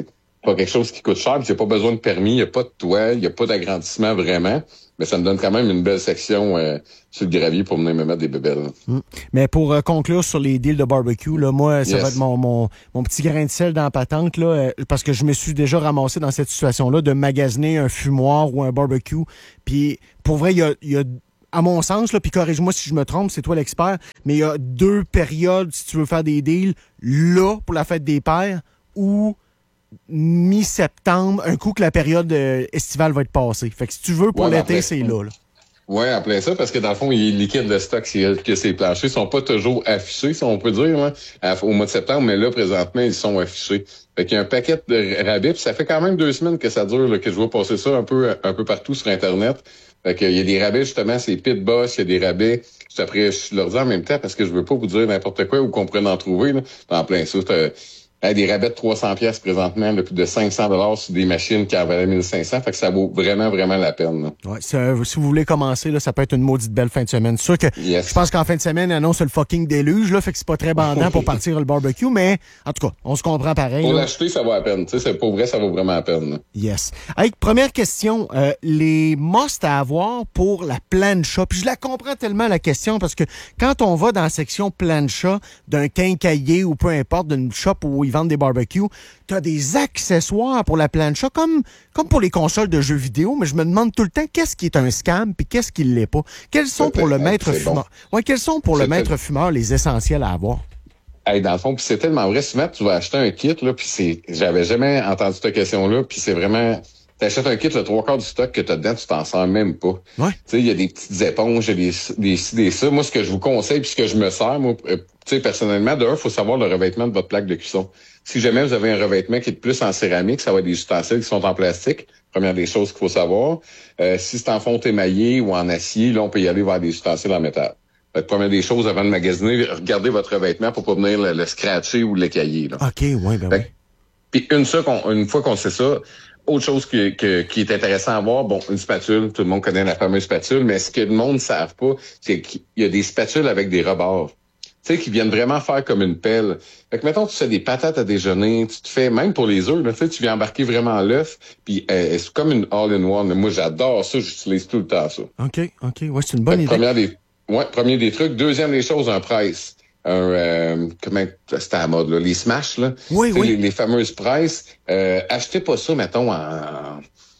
[SPEAKER 10] pas quelque chose qui coûte cher, puis il n'y a pas besoin de permis, il n'y a pas de toit, il n'y a pas d'agrandissement vraiment. Mais ça me donne quand même une belle section euh, sur le gravier pour venir me mettre des bébelles.
[SPEAKER 8] Mmh. Mais pour euh, conclure sur les deals de barbecue, là, moi, ça
[SPEAKER 10] yes.
[SPEAKER 8] va être mon, mon, mon petit grain de sel dans la patente, là, euh, parce que je me suis déjà ramassé dans cette situation-là de magasiner un fumoir ou un barbecue. Puis pour vrai, il y a, y a à mon sens, là, puis corrige-moi si je me trompe, c'est toi l'expert, mais il y a deux périodes si tu veux faire des deals, là, pour la fête des pères, ou mi-septembre, un coup que la période euh, estivale va être passée. Fait que si tu veux, pour
[SPEAKER 10] ouais,
[SPEAKER 8] l'été, c'est là, là.
[SPEAKER 10] Oui, en plein ça, parce que dans le fond, il liquide le stock, c'est que ces planchers sont pas toujours affichés, si on peut dire, hein, au mois de septembre, mais là, présentement, ils sont affichés. Fait qu'il y a un paquet de rabais, puis ça fait quand même deux semaines que ça dure, là, que je vois passer ça un peu un peu partout sur Internet. Fait qu'il y a des rabais, justement, c'est Pit Boss, il y a des rabais. Je après, je leur dis en même temps, parce que je veux pas vous dire n'importe quoi ou qu'on pourrait en trouver, là. En plein ça, Hey, des rabais de trois cents pièces présentement, de plus de cinq cents dollars sur des machines qui en valaient mille cinq cents. Fait que ça vaut vraiment, vraiment la peine. Là.
[SPEAKER 8] Ouais, si, euh, si vous voulez commencer, là, ça peut être une maudite belle fin de semaine. C'est sûr que
[SPEAKER 10] yes.
[SPEAKER 8] je pense qu'en fin de semaine, ils annoncent le fucking déluge, là, fait que c'est pas très bandant pour partir le barbecue, mais en tout cas, on se comprend pareil.
[SPEAKER 10] Pour
[SPEAKER 8] là.
[SPEAKER 10] l'acheter, ça vaut la peine. Tu sais, c'est pour vrai, ça vaut vraiment la peine. Là.
[SPEAKER 8] Yes. Hey, première question, euh, les must à avoir pour la plancha. Puis je la comprends tellement, la question, parce que quand on va dans la section plancha d'un quincaillier ou peu importe, d'une shop où ils vendent des barbecues, tu as des accessoires pour la plancha, comme, comme pour les consoles de jeux vidéo, mais je me demande tout le temps qu'est-ce qui est un scam puis qu'est-ce qui ne l'est pas. Quels sont pour le maître fumeur? Bon. Ouais, quels sont pour
[SPEAKER 10] c'est
[SPEAKER 8] le maître
[SPEAKER 10] tel...
[SPEAKER 8] fumeur les essentiels à avoir?
[SPEAKER 10] Hey, dans le fond, puis c'est tellement vrai, souvent tu vas acheter un kit, là, puis c'est. J'avais jamais entendu cette question-là, puis c'est vraiment. T'achètes un kit, le trois quarts du stock que t'as dedans, tu t'en sers même pas.
[SPEAKER 8] Ouais.
[SPEAKER 10] Tu sais, il y a des petites éponges, il y a des, des ci, des ça. Moi, ce que je vous conseille, puis ce que je me sers, moi, tu sais, personnellement, d'un, il faut savoir le revêtement de votre plaque de cuisson. Si jamais vous avez un revêtement qui est plus en céramique, ça va être des ustensiles qui sont en plastique. Première des choses qu'il faut savoir. Euh, si c'est en fonte émaillée ou en acier, là, on peut y aller vers des ustensiles en métal. Fait que première des choses, avant de magasiner, regardez votre revêtement pour pas venir le, le scratcher ou l'écailler. Là.
[SPEAKER 8] OK, ouais, ben oui.
[SPEAKER 10] Puis une, ça, qu'on, une fois qu'on sait ça, autre chose qui, qui, qui est intéressant à voir, bon, une spatule, tout le monde connaît la fameuse spatule, mais ce que le monde ne savent pas, c'est qu'il y a des spatules avec des rebords. Tu sais, qui viennent vraiment faire comme une pelle. Fait que, mettons, tu fais des patates à déjeuner, tu te fais, même pour les œufs, tu sais, tu viens embarquer vraiment l'œuf, puis euh, c'est comme une all-in-one. Moi, j'adore ça, j'utilise tout le temps ça.
[SPEAKER 8] OK, OK, ouais, c'est une bonne idée.
[SPEAKER 10] Première des, ouais, premier des trucs. Deuxième des choses, un presse. Un, euh, comment, c'était à la mode, là, les smash, là.
[SPEAKER 8] Oui, oui.
[SPEAKER 10] Les, les fameuses presses. Euh, achetez pas ça, mettons, en...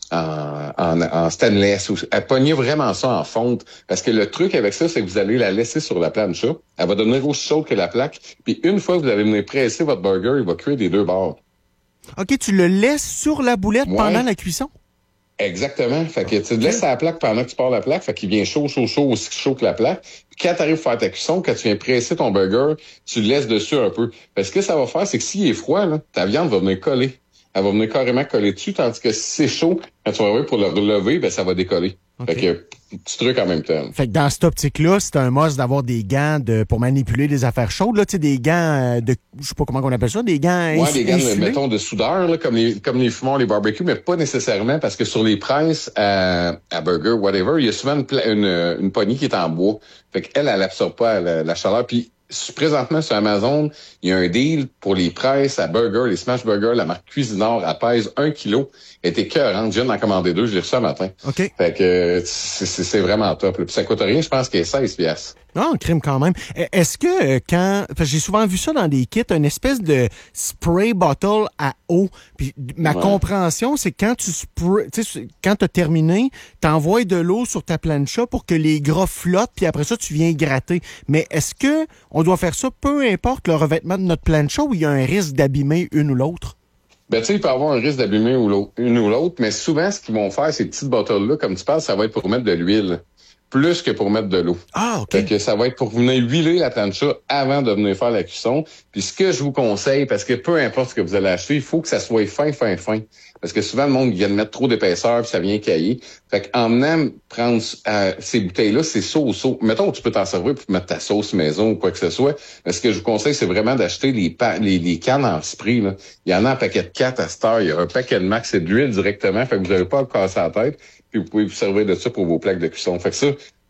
[SPEAKER 10] En, en, en stainless. Ou, pognez vraiment ça en fonte. Parce que le truc avec ça, c'est que vous allez la laisser sur la plancha. Elle va devenir aussi chaude que la plaque. Puis une fois que vous allez venir presser votre burger, il va cuire des deux bords.
[SPEAKER 8] OK, tu le laisses sur la boulette
[SPEAKER 10] ouais.
[SPEAKER 8] pendant la cuisson?
[SPEAKER 10] Exactement. Fait que tu laisses la plaque pendant que tu pars la plaque. Fait qu'il vient chaud, chaud, chaud, aussi chaud que la plaque. Puis quand tu arrives à faire ta cuisson, quand tu viens presser ton burger, tu le laisses dessus un peu. Parce que ce que ça va faire, c'est que s'il est froid, là, ta viande va venir coller. Elle va venir carrément coller dessus, tandis que si c'est chaud, quand tu vas arriver pour le relever, ben ça va décoller. Okay. Fait que petit truc en même temps.
[SPEAKER 8] Fait que dans cette optique-là, c'est un must d'avoir des gants de pour manipuler des affaires chaudes, là, tu sais, des gants de je sais pas comment on appelle ça, des gants
[SPEAKER 10] Ouais, des gants,
[SPEAKER 8] insulés.
[SPEAKER 10] mettons, de soudeur, là, comme les comme les fumeurs, les barbecues, mais pas nécessairement, parce que sur les presses à, à burger, whatever, il y a souvent une, une, une poignée qui est en bois. Fait qu'elle, elle absorbe pas la, la chaleur. Puis présentement, sur Amazon, il y a un deal pour les presses à burger, les smash burgers, la marque Cuisinart, elle pèse un kilo. Elle était écœurante. Je viens d'en commander deux, je l'ai reçu ce matin.
[SPEAKER 8] OK.
[SPEAKER 10] Fait que c'est, c'est, c'est vraiment top. Là. Puis ça coûte rien, je pense qu'il y a seize piastres.
[SPEAKER 8] Non, crime quand même. Est-ce que quand... Parce que j'ai souvent vu ça dans des kits, une espèce de spray bottle à eau. Puis ma ouais. compréhension, c'est quand tu spray, tu sais, quand tu as terminé, t'envoies de l'eau sur ta plancha pour que les gras flottent, puis après ça, tu viens gratter. Mais est-ce que on doit faire ça peu importe le revêtement de notre plancha ou il y a un risque d'abîmer une ou l'autre?
[SPEAKER 10] Ben, tu sais, il peut y avoir un risque d'abîmer ou l'autre, une ou l'autre, mais souvent, ce qu'ils vont faire, ces petites bottles-là, comme tu parles, ça va être pour mettre de l'huile. Plus que pour mettre de l'eau.
[SPEAKER 8] Ah, OK.
[SPEAKER 10] Fait que ça va être pour venir huiler la plancha avant de venir faire la cuisson. Puis ce que je vous conseille, parce que peu importe ce que vous allez acheter, il faut que ça soit fin, fin, fin. Parce que souvent, le monde vient de mettre trop d'épaisseur puis ça vient cailler. Fait qu'en venant prendre euh, ces bouteilles-là, c'est sauce. Mettons que tu peux t'en servir pour mettre ta sauce maison ou quoi que ce soit. Mais ce que je vous conseille, c'est vraiment d'acheter les, pa- les, les cannes en spray. Là. Il y en a un paquet de quatre à cette heure. Il y a un paquet de max, c'est de l'huile directement. Fait que vous n'avez pas à casser la tête. Puis vous pouvez vous servir de ça pour vos plaques de cuisson. Fait que ça,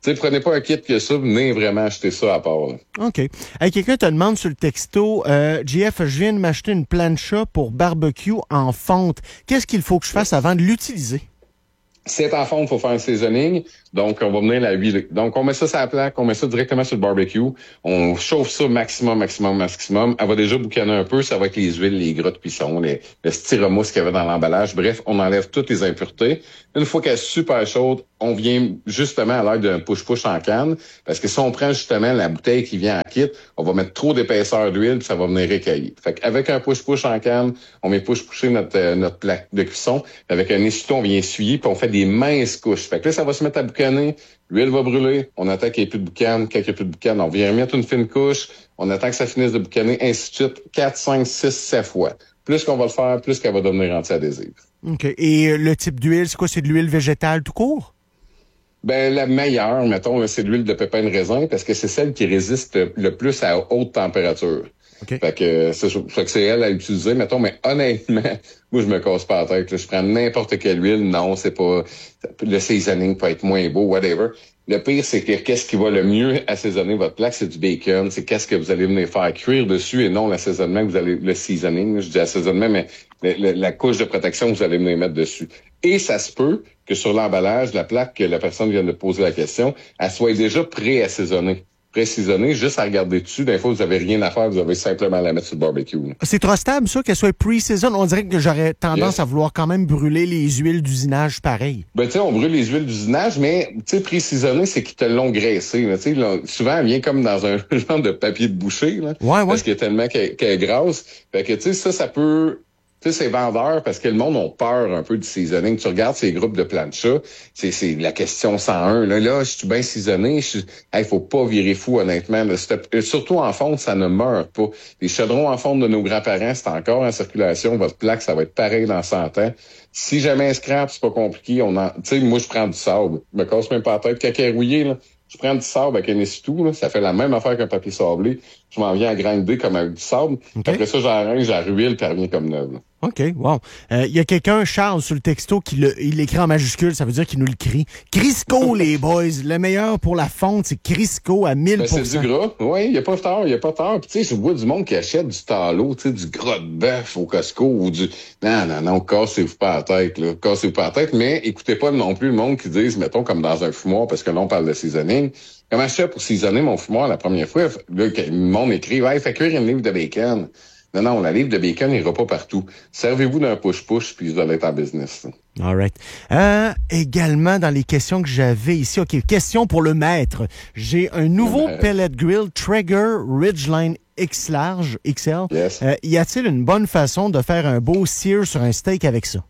[SPEAKER 10] sais, prenez pas un kit que ça, venez vraiment acheter ça à part. Là.
[SPEAKER 8] OK. Hey, quelqu'un te demande sur le texto, euh, J F, je viens de m'acheter une plancha pour barbecue en fonte. Qu'est-ce qu'il faut que je fasse avant de l'utiliser?
[SPEAKER 10] Si c'est en fonte, il faut faire un seasoning. Donc, on va venir la huiler. Donc, on met ça sur la plaque, on met ça directement sur le barbecue. On chauffe ça maximum, maximum, maximum. Elle va déjà boucaner un peu. Ça va être les huiles, les gras de cuisson, les, le styromousse qu'il y avait dans l'emballage. Bref, on enlève toutes les impuretés. Une fois qu'elle est super chaude, on vient justement à l'aide d'un push-push en canne. Parce que si on prend justement la bouteille qui vient en kit, on va mettre trop d'épaisseur d'huile puis ça va venir écailler. Fait qu'avec un push-push en canne, on vient push-pusher notre, euh, notre plaque de cuisson. Avec un essuie-tout, on vient essuyer puis on fait des minces couches. Fait que là, ça va se mettre à boucaner. L'huile va brûler. On attend qu'il n'y ait plus de boucan. Quand il n'y a plus de boucan, on vient remettre une fine couche. On attend que ça finisse de boucaner, ainsi de suite. quatre, cinq, six, sept fois. Plus qu'on va le faire, plus qu'elle va devenir anti-adhésive.
[SPEAKER 8] OK. Et le type d'huile, c'est quoi? C'est de l'huile végétale tout court?
[SPEAKER 10] Ben, la meilleure, mettons, là, c'est l'huile de pépin de raisin parce que c'est celle qui résiste le plus à haute température.
[SPEAKER 8] Okay.
[SPEAKER 10] Fait que c'est, fait que c'est elle à utiliser, mettons, mais honnêtement, moi, je me casse pas la tête. Là. Je prends n'importe quelle huile. Non, c'est pas... Le seasoning peut être moins beau, whatever. Le pire, c'est que qu'est-ce qui va le mieux assaisonner votre plaque, c'est du bacon. C'est qu'est-ce que vous allez venir faire cuire dessus et non l'assaisonnement que vous allez... Le seasoning, je dis assaisonnement, mais le, le, la couche de protection que vous allez venir mettre dessus. Et ça se peut que sur l'emballage, la plaque que la personne vient de poser la question, elle soit déjà pré-assaisonnée. Précisonné, juste à regarder dessus. Des fois, vous avez rien à faire, vous avez simplement à la mettre sur le barbecue.
[SPEAKER 8] C'est trop stable, ça, qu'elle soit pre-season. On dirait que j'aurais tendance
[SPEAKER 10] yes.
[SPEAKER 8] à vouloir quand même brûler les huiles d'usinage pareil.
[SPEAKER 10] Ben, tu sais, on brûle les huiles d'usinage, mais, tu sais, pré-seasonné, c'est qu'ils te l'ont graissé. Tu sais, souvent, elle vient comme dans un genre de papier de boucher, là.
[SPEAKER 8] Ouais, ouais.
[SPEAKER 10] Parce qu'il y a tellement qu'elle, qu'elle est grasse. Fait que, tu sais, ça, ça peut... Tu sais, c'est vendeur parce que le monde a peur un peu du seasoning. Tu regardes ces groupes de plancha, c'est, c'est la question cent un. Là, là, je suis bien seasoné. Il hey, faut pas virer fou, honnêtement. Là, surtout en fonte, ça ne meurt pas. Les chaudrons en fonte de nos grands-parents, c'est encore en circulation. Votre plaque, ça va être pareil dans cent ans. Si jamais un scrap, c'est pas compliqué. On en, tu sais, moi, je prends du sable. Je me casse même pas la tête. Quand elle est rouillée, là, je prends du sable avec un essuie-tout, là, ça fait la même affaire qu'un papier sablé. Je m'en viens à grinder comme avec du sable. Okay. Après ça, j'arrange, j'arruile, puis elle revient comme neuve. Là.
[SPEAKER 8] OK, wow. Il euh, y a quelqu'un, Charles, sur le texto, qui le, il l'écrit en majuscule, ça veut dire qu'il nous le crie. Crisco, les boys, le meilleur pour la fonte, c'est Crisco à mille pour cent.
[SPEAKER 10] Ben, c'est du gras. Oui, il n'y a pas tard, il n'y a pas tard. Puis tu sais, je vois du monde qui achète du tallow, tu sais, du gras de bœuf au Costco ou du... Non, non, non, cassez-vous pas la tête, là. Cassez-vous pas la tête, mais écoutez pas non plus le monde qui dise, mettons, comme dans un fumoir, parce que là, on parle de seasoning. Comment je fais pour seasonner mon fumoir la première fois? Là, le monde écrit, ouais, fait cuire une livre de bacon. Non, non, la livre de bacon n'ira pas partout. Servez-vous d'un push-push, puis vous allez être en business.
[SPEAKER 8] All right. Euh, également, dans les questions que j'avais ici, OK, question pour le maître. J'ai un nouveau euh... pellet grill Traeger Ridgeline X large, X L.
[SPEAKER 10] Yes.
[SPEAKER 8] Euh, y a-t-il une bonne façon de faire un beau sear sur un steak avec ça?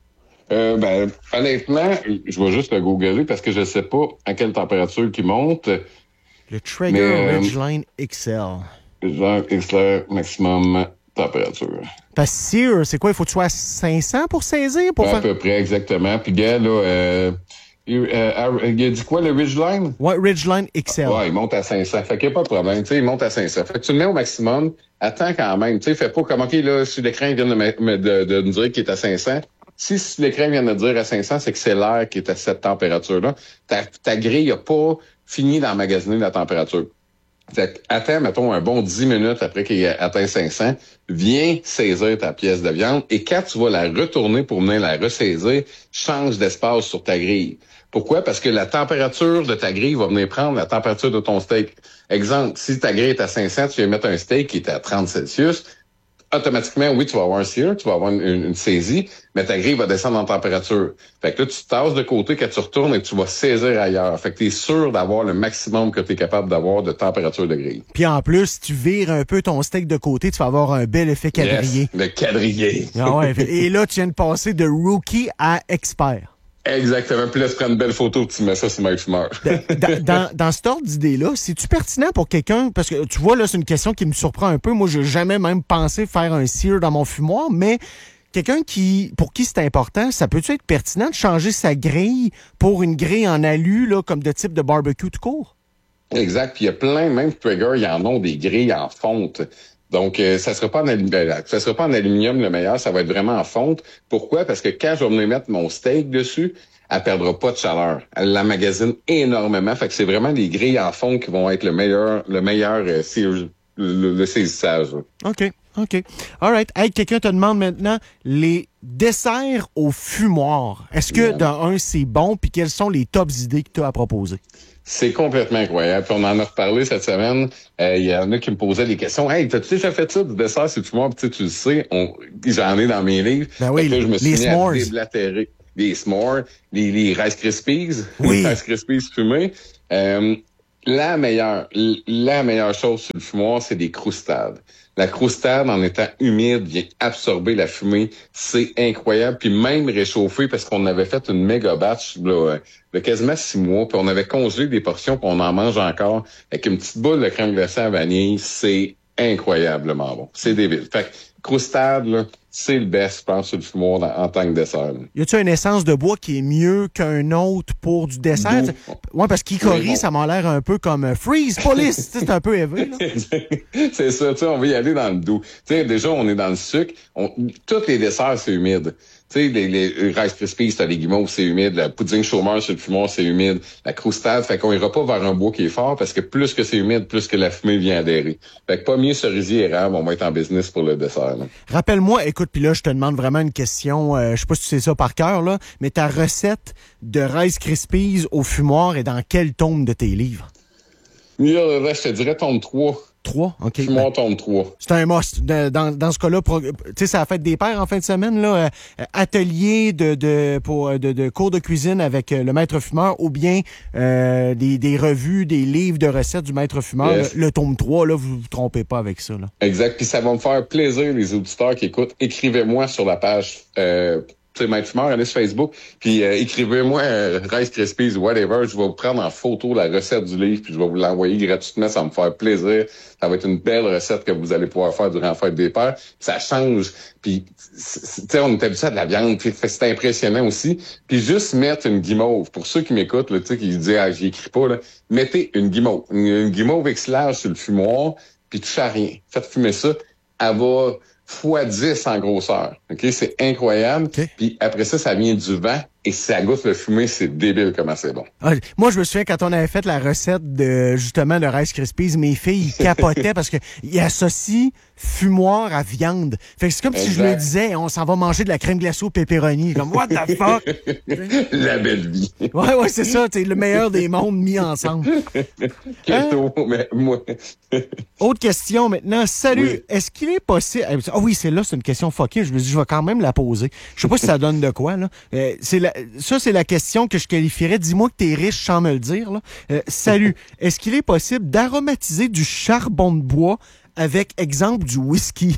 [SPEAKER 10] Euh, ben, honnêtement, je vais juste le googler parce que je sais pas à quelle température qu'il monte.
[SPEAKER 8] Le Traeger mais, Ridgeline euh, X L.
[SPEAKER 10] Genre X L maximum température.
[SPEAKER 8] Parce que sear, c'est quoi? Il faut que tu sois à cinq cents pour saisir? Pour
[SPEAKER 10] ouais,
[SPEAKER 8] faire...
[SPEAKER 10] À peu près, exactement. Puis, gars, là, euh, il, euh, il a dit quoi, le Ridgeline?
[SPEAKER 8] Ouais, Ridgeline X L.
[SPEAKER 10] Ouais, il monte à cinq cents. Fait qu'il n'y a pas de problème. Tu sais, il monte à cinq cents. Fait que tu le mets au maximum. Attends quand même. Tu sais, fais pas comme, OK, là, si l'écran vient de, me, de, de nous dire qu'il est à cinq cents. Si, si l'écran vient de dire à cinq cents, c'est que c'est l'air qui est à cette température-là. Ta, ta grille n'a pas fini d'emmagasiner la température. Fait que, attends, mettons, un bon dix minutes après qu'il ait atteint cinq cents, viens saisir ta pièce de viande et quand tu vas la retourner pour venir la ressaisir, change d'espace sur ta grille. Pourquoi? Parce que la température de ta grille va venir prendre la température de ton steak. Exemple, si ta grille est à cinq cents, tu viens mettre un steak qui est à trente Celsius, automatiquement, oui, tu vas avoir un sear, tu vas avoir une, une, une saisie, mais ta grille va descendre en température. Fait que là, tu te tasses de côté quand tu retournes et tu vas saisir ailleurs. Fait que tu es sûr d'avoir le maximum que tu es capable d'avoir de température de grille.
[SPEAKER 8] Puis en plus, si tu vires un peu ton steak de côté, tu vas avoir un bel effet quadrillé.
[SPEAKER 10] Yes, le quadrillé.
[SPEAKER 8] Ah ouais, et là, tu viens de passer de rookie à expert.
[SPEAKER 10] Exactement. Puis là, tu prends une belle photo et tu mets ça sur MyFumeur.
[SPEAKER 8] dans, dans, dans cet ordre d'idée-là, c'est-tu pertinent pour quelqu'un? Parce que tu vois, là, c'est une question qui me surprend un peu. Moi, j'ai jamais même pensé faire un sear dans mon fumoir, mais quelqu'un qui, pour qui c'est important, ça peut-tu être pertinent de changer sa grille pour une grille en alu, là, comme de type de barbecue tout court?
[SPEAKER 10] Exact. Puis il y a plein, même Traeger, ils en ont des grilles en fonte. Donc, euh, ça sera pas en aluminium, ça sera pas en aluminium le meilleur, ça va être vraiment en fonte. Pourquoi? Parce que quand je vais venir mettre mon steak dessus, elle perdra pas de chaleur. Elle l'emmagasine énormément. Fait que c'est vraiment les grilles en fond qui vont être le meilleur, le meilleur euh, le, le, le saisissage. Là.
[SPEAKER 8] OK. OK. All right. Hey, quelqu'un te demande maintenant les desserts au fumoir. Est-ce que, yeah. d'un un, c'est bon? Puis quelles sont les tops idées que tu as à proposer?
[SPEAKER 10] C'est complètement incroyable. Puis on en a reparlé cette semaine. Il euh, y en a qui me posaient des questions. Hey, t'as-tu déjà fait ça, du dessert sur le fumoir? Puis tu le sais, on, j'en ai dans mes livres.
[SPEAKER 8] Ben oui,
[SPEAKER 10] là, je me suis
[SPEAKER 8] les
[SPEAKER 10] mis
[SPEAKER 8] s'mores.
[SPEAKER 10] à déblatérer. Les s'mores, les, les Rice Krispies,
[SPEAKER 8] oui.
[SPEAKER 10] les Rice Krispies fumés. Euh, la meilleure, la meilleure chose sur le fumoir, c'est des croustades. La croustade, en étant humide, vient absorber la fumée. C'est incroyable. Puis même réchauffer, parce qu'on avait fait une méga batch là, de quasiment six mois, puis on avait congelé des portions, puis on en mange encore avec une petite boule de crème glacée à vanille. C'est incroyablement bon. C'est débile. Fait que croustade, là, c'est le best, je pense, sur le fumoir dans, en tant que dessert. Là.
[SPEAKER 8] Y a-tu une essence de bois qui est mieux qu'un autre pour du dessert? Oui, parce qu'Hickory, bon. Ça m'a l'air un peu comme Freeze Police. C'est un peu élevé.
[SPEAKER 10] C'est ça, tu sais, on va y aller dans le doux. Tu sais, déjà, on est dans le sucre. On, tous les desserts, c'est humide. Tu sais, les, les Rice Krispies, t'as les guimauves, c'est humide. La pudding chômeur sur le fumoir, c'est humide. La croustade, fait qu'on ira pas vers un bois qui est fort parce que plus que c'est humide, plus que la fumée vient adhérer. Fait que pas mieux cerisier érable, on va être en business pour le dessert. Là.
[SPEAKER 8] Rappelle-moi, écoute, puis là, je te demande vraiment une question, euh, je sais pas si tu sais ça par cœur, là, mais ta recette de Rice Krispies au fumoir est dans quel tome de tes livres?
[SPEAKER 10] Là, là je te dirais tome trois.
[SPEAKER 8] trois? OK.
[SPEAKER 10] Fumoir
[SPEAKER 8] ben,
[SPEAKER 10] tome trois.
[SPEAKER 8] C'est un must. De, dans, dans ce cas-là, tu sais, ça a fait des pairs en fin de semaine, là. Euh, atelier de, de, pour, de, de cours de cuisine avec euh, le maître fumeur ou bien euh, des, des revues, des livres de recettes du maître fumeur. Yes. Le, le tome trois, là, vous vous trompez pas avec ça, là.
[SPEAKER 10] Exact. Puis ça va me faire plaisir, les auditeurs qui écoutent. Écrivez-moi sur la page euh, tu sais, Maître Fumeur, allez sur Facebook, puis euh, écrivez-moi euh, Rice Krispies ou whatever, je vais vous prendre en photo la recette du livre, puis je vais vous l'envoyer gratuitement, ça va me faire plaisir. Ça va être une belle recette que vous allez pouvoir faire durant la fête des pères. Ça change, puis tu sais, on est habitué à de la viande, puis c'est impressionnant aussi. Puis juste mettre une guimauve, pour ceux qui m'écoutent, là, tu sais, qui disent ah, j'y écris pas, là, mettez une guimauve, une, une guimauve exilage sur le fumoir, puis touchez à rien. Faites fumer ça, elle va fois dix en grosseur. OK? C'est incroyable. Okay. Puis après ça, ça vient du vent et ça goûte le fumé. C'est débile comment c'est bon.
[SPEAKER 8] Ah, moi, je me souviens quand on avait fait la recette de, justement, de Rice Krispies, mes filles, ils capotaient parce que ils associent fumoir à viande. Fait que c'est comme exact. Si je me disais, on s'en va manger de la crème glacée au pepperoni. Comme, what the fuck?
[SPEAKER 10] La belle vie.
[SPEAKER 8] Ouais, ouais, c'est ça. C'est le meilleur des mondes mis ensemble.
[SPEAKER 10] Keto, hein? Mais moi.
[SPEAKER 8] Autre question maintenant. Salut.
[SPEAKER 10] Oui.
[SPEAKER 8] Est-ce qu'il est possible... Ah oh oui, c'est là, c'est une question fuckée. Je me dis, je vais quand même la poser. Je sais pas si ça donne de quoi, là. Euh, c'est la... Ça, c'est la question que je qualifierais. Dis-moi que t'es riche sans me le dire, là. Euh, salut. Est-ce qu'il est possible d'aromatiser du charbon de bois avec, exemple, du whisky?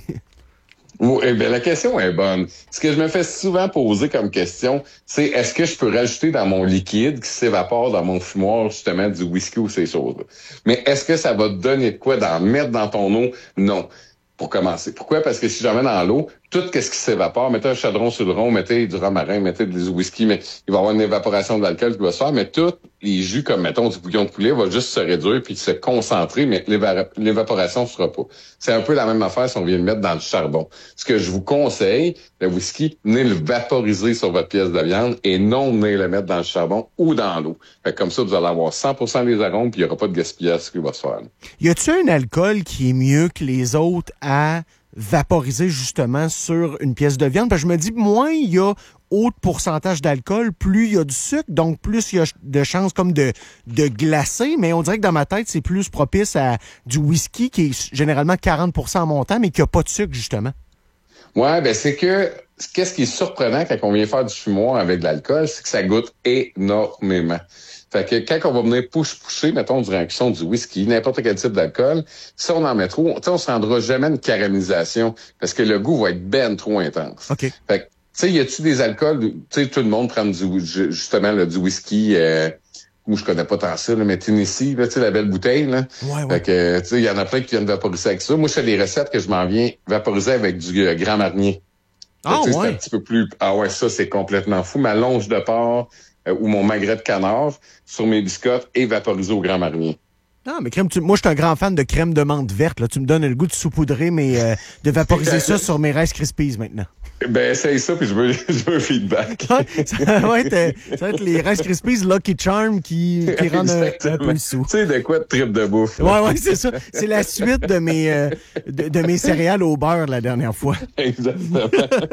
[SPEAKER 10] Oui, eh bien, la question est bonne. Ce que je me fais souvent poser comme question, c'est est-ce que je peux rajouter dans mon liquide qui s'évapore dans mon fumoir, justement, du whisky ou ces choses-là? Mais est-ce que ça va te donner de quoi d'en mettre dans ton eau? Non. Pour commencer. Pourquoi? Parce que si j'en mets dans l'eau, tout ce qui s'évapore, mettez un chadron sur le rond, mettez du romarin, mettez du whisky, mais il va y avoir une évaporation de l'alcool qui va se faire, mais tous les jus, comme mettons du bouillon de poulet, va juste se réduire puis se concentrer, mais l'éva- l'évaporation ne sera pas. C'est un peu la même affaire si on vient le mettre dans le charbon. Ce que je vous conseille, le whisky, venez le vaporiser sur votre pièce de viande et non venez le mettre dans le charbon ou dans l'eau. Fait que comme ça, vous allez avoir cent pour cent des arômes puis il n'y aura pas de gaspillage qui va se faire.
[SPEAKER 8] Y a-t-il un alcool qui est mieux que les autres à vaporiser justement sur une pièce de viande? Parce que je me dis, moins il y a haut pourcentage d'alcool, plus il y a du sucre, donc plus il y a de chances comme de, de glacer, mais on dirait que dans ma tête, c'est plus propice à du whisky qui est généralement quarante pour cent en montant, mais qui n'a pas de sucre, justement.
[SPEAKER 10] Ouais, ben c'est que qu'est-ce qui est surprenant quand on vient faire du fumoir avec de l'alcool, c'est que ça goûte énormément. Fait que quand on va venir push-pusher, mettons, durant la cuisson du whisky, n'importe quel type d'alcool, si on en met trop, on ne se rendra jamais une caramélisation parce que le goût va être ben trop intense.
[SPEAKER 8] OK.
[SPEAKER 10] Fait que, tu sais, y a-tu des alcools, tu sais, tout le monde prend du, justement, là, du whisky, euh, où je connais pas tant ça, là, mais Tennessee, là, tu sais, la belle bouteille, là.
[SPEAKER 8] Ouais, ouais.
[SPEAKER 10] Fait que, tu sais, il y en a plein qui viennent vaporiser avec ça. Moi, je fais des recettes que je m'en viens vaporiser avec du euh, Grand Marnier.
[SPEAKER 8] Ah,
[SPEAKER 10] ouais.
[SPEAKER 8] C'est
[SPEAKER 10] un petit peu plus, ah ouais, ça, c'est complètement fou. Ma longe de porc, Euh, ou mon magret de canard sur mes biscottes et vaporisé au Grand Marnier.
[SPEAKER 8] Non, mais crème, tu, moi, je suis un grand fan de crème de menthe verte. Là. Tu me donnes le goût de saupoudrer, mais euh, de vaporiser ça sur mes Rice Krispies maintenant.
[SPEAKER 10] Ben, essaye ça, puis je veux, je veux un feedback.
[SPEAKER 8] Ouais, ça, va être, ça va être les Rice Krispies Lucky Charm qui, qui rendent un, un peu sous.
[SPEAKER 10] Tu sais, de quoi de trip de bouffe.
[SPEAKER 8] Ouais, ouais, c'est ça. C'est la suite de mes, euh, de, de mes céréales au beurre la dernière fois.
[SPEAKER 10] Exactement.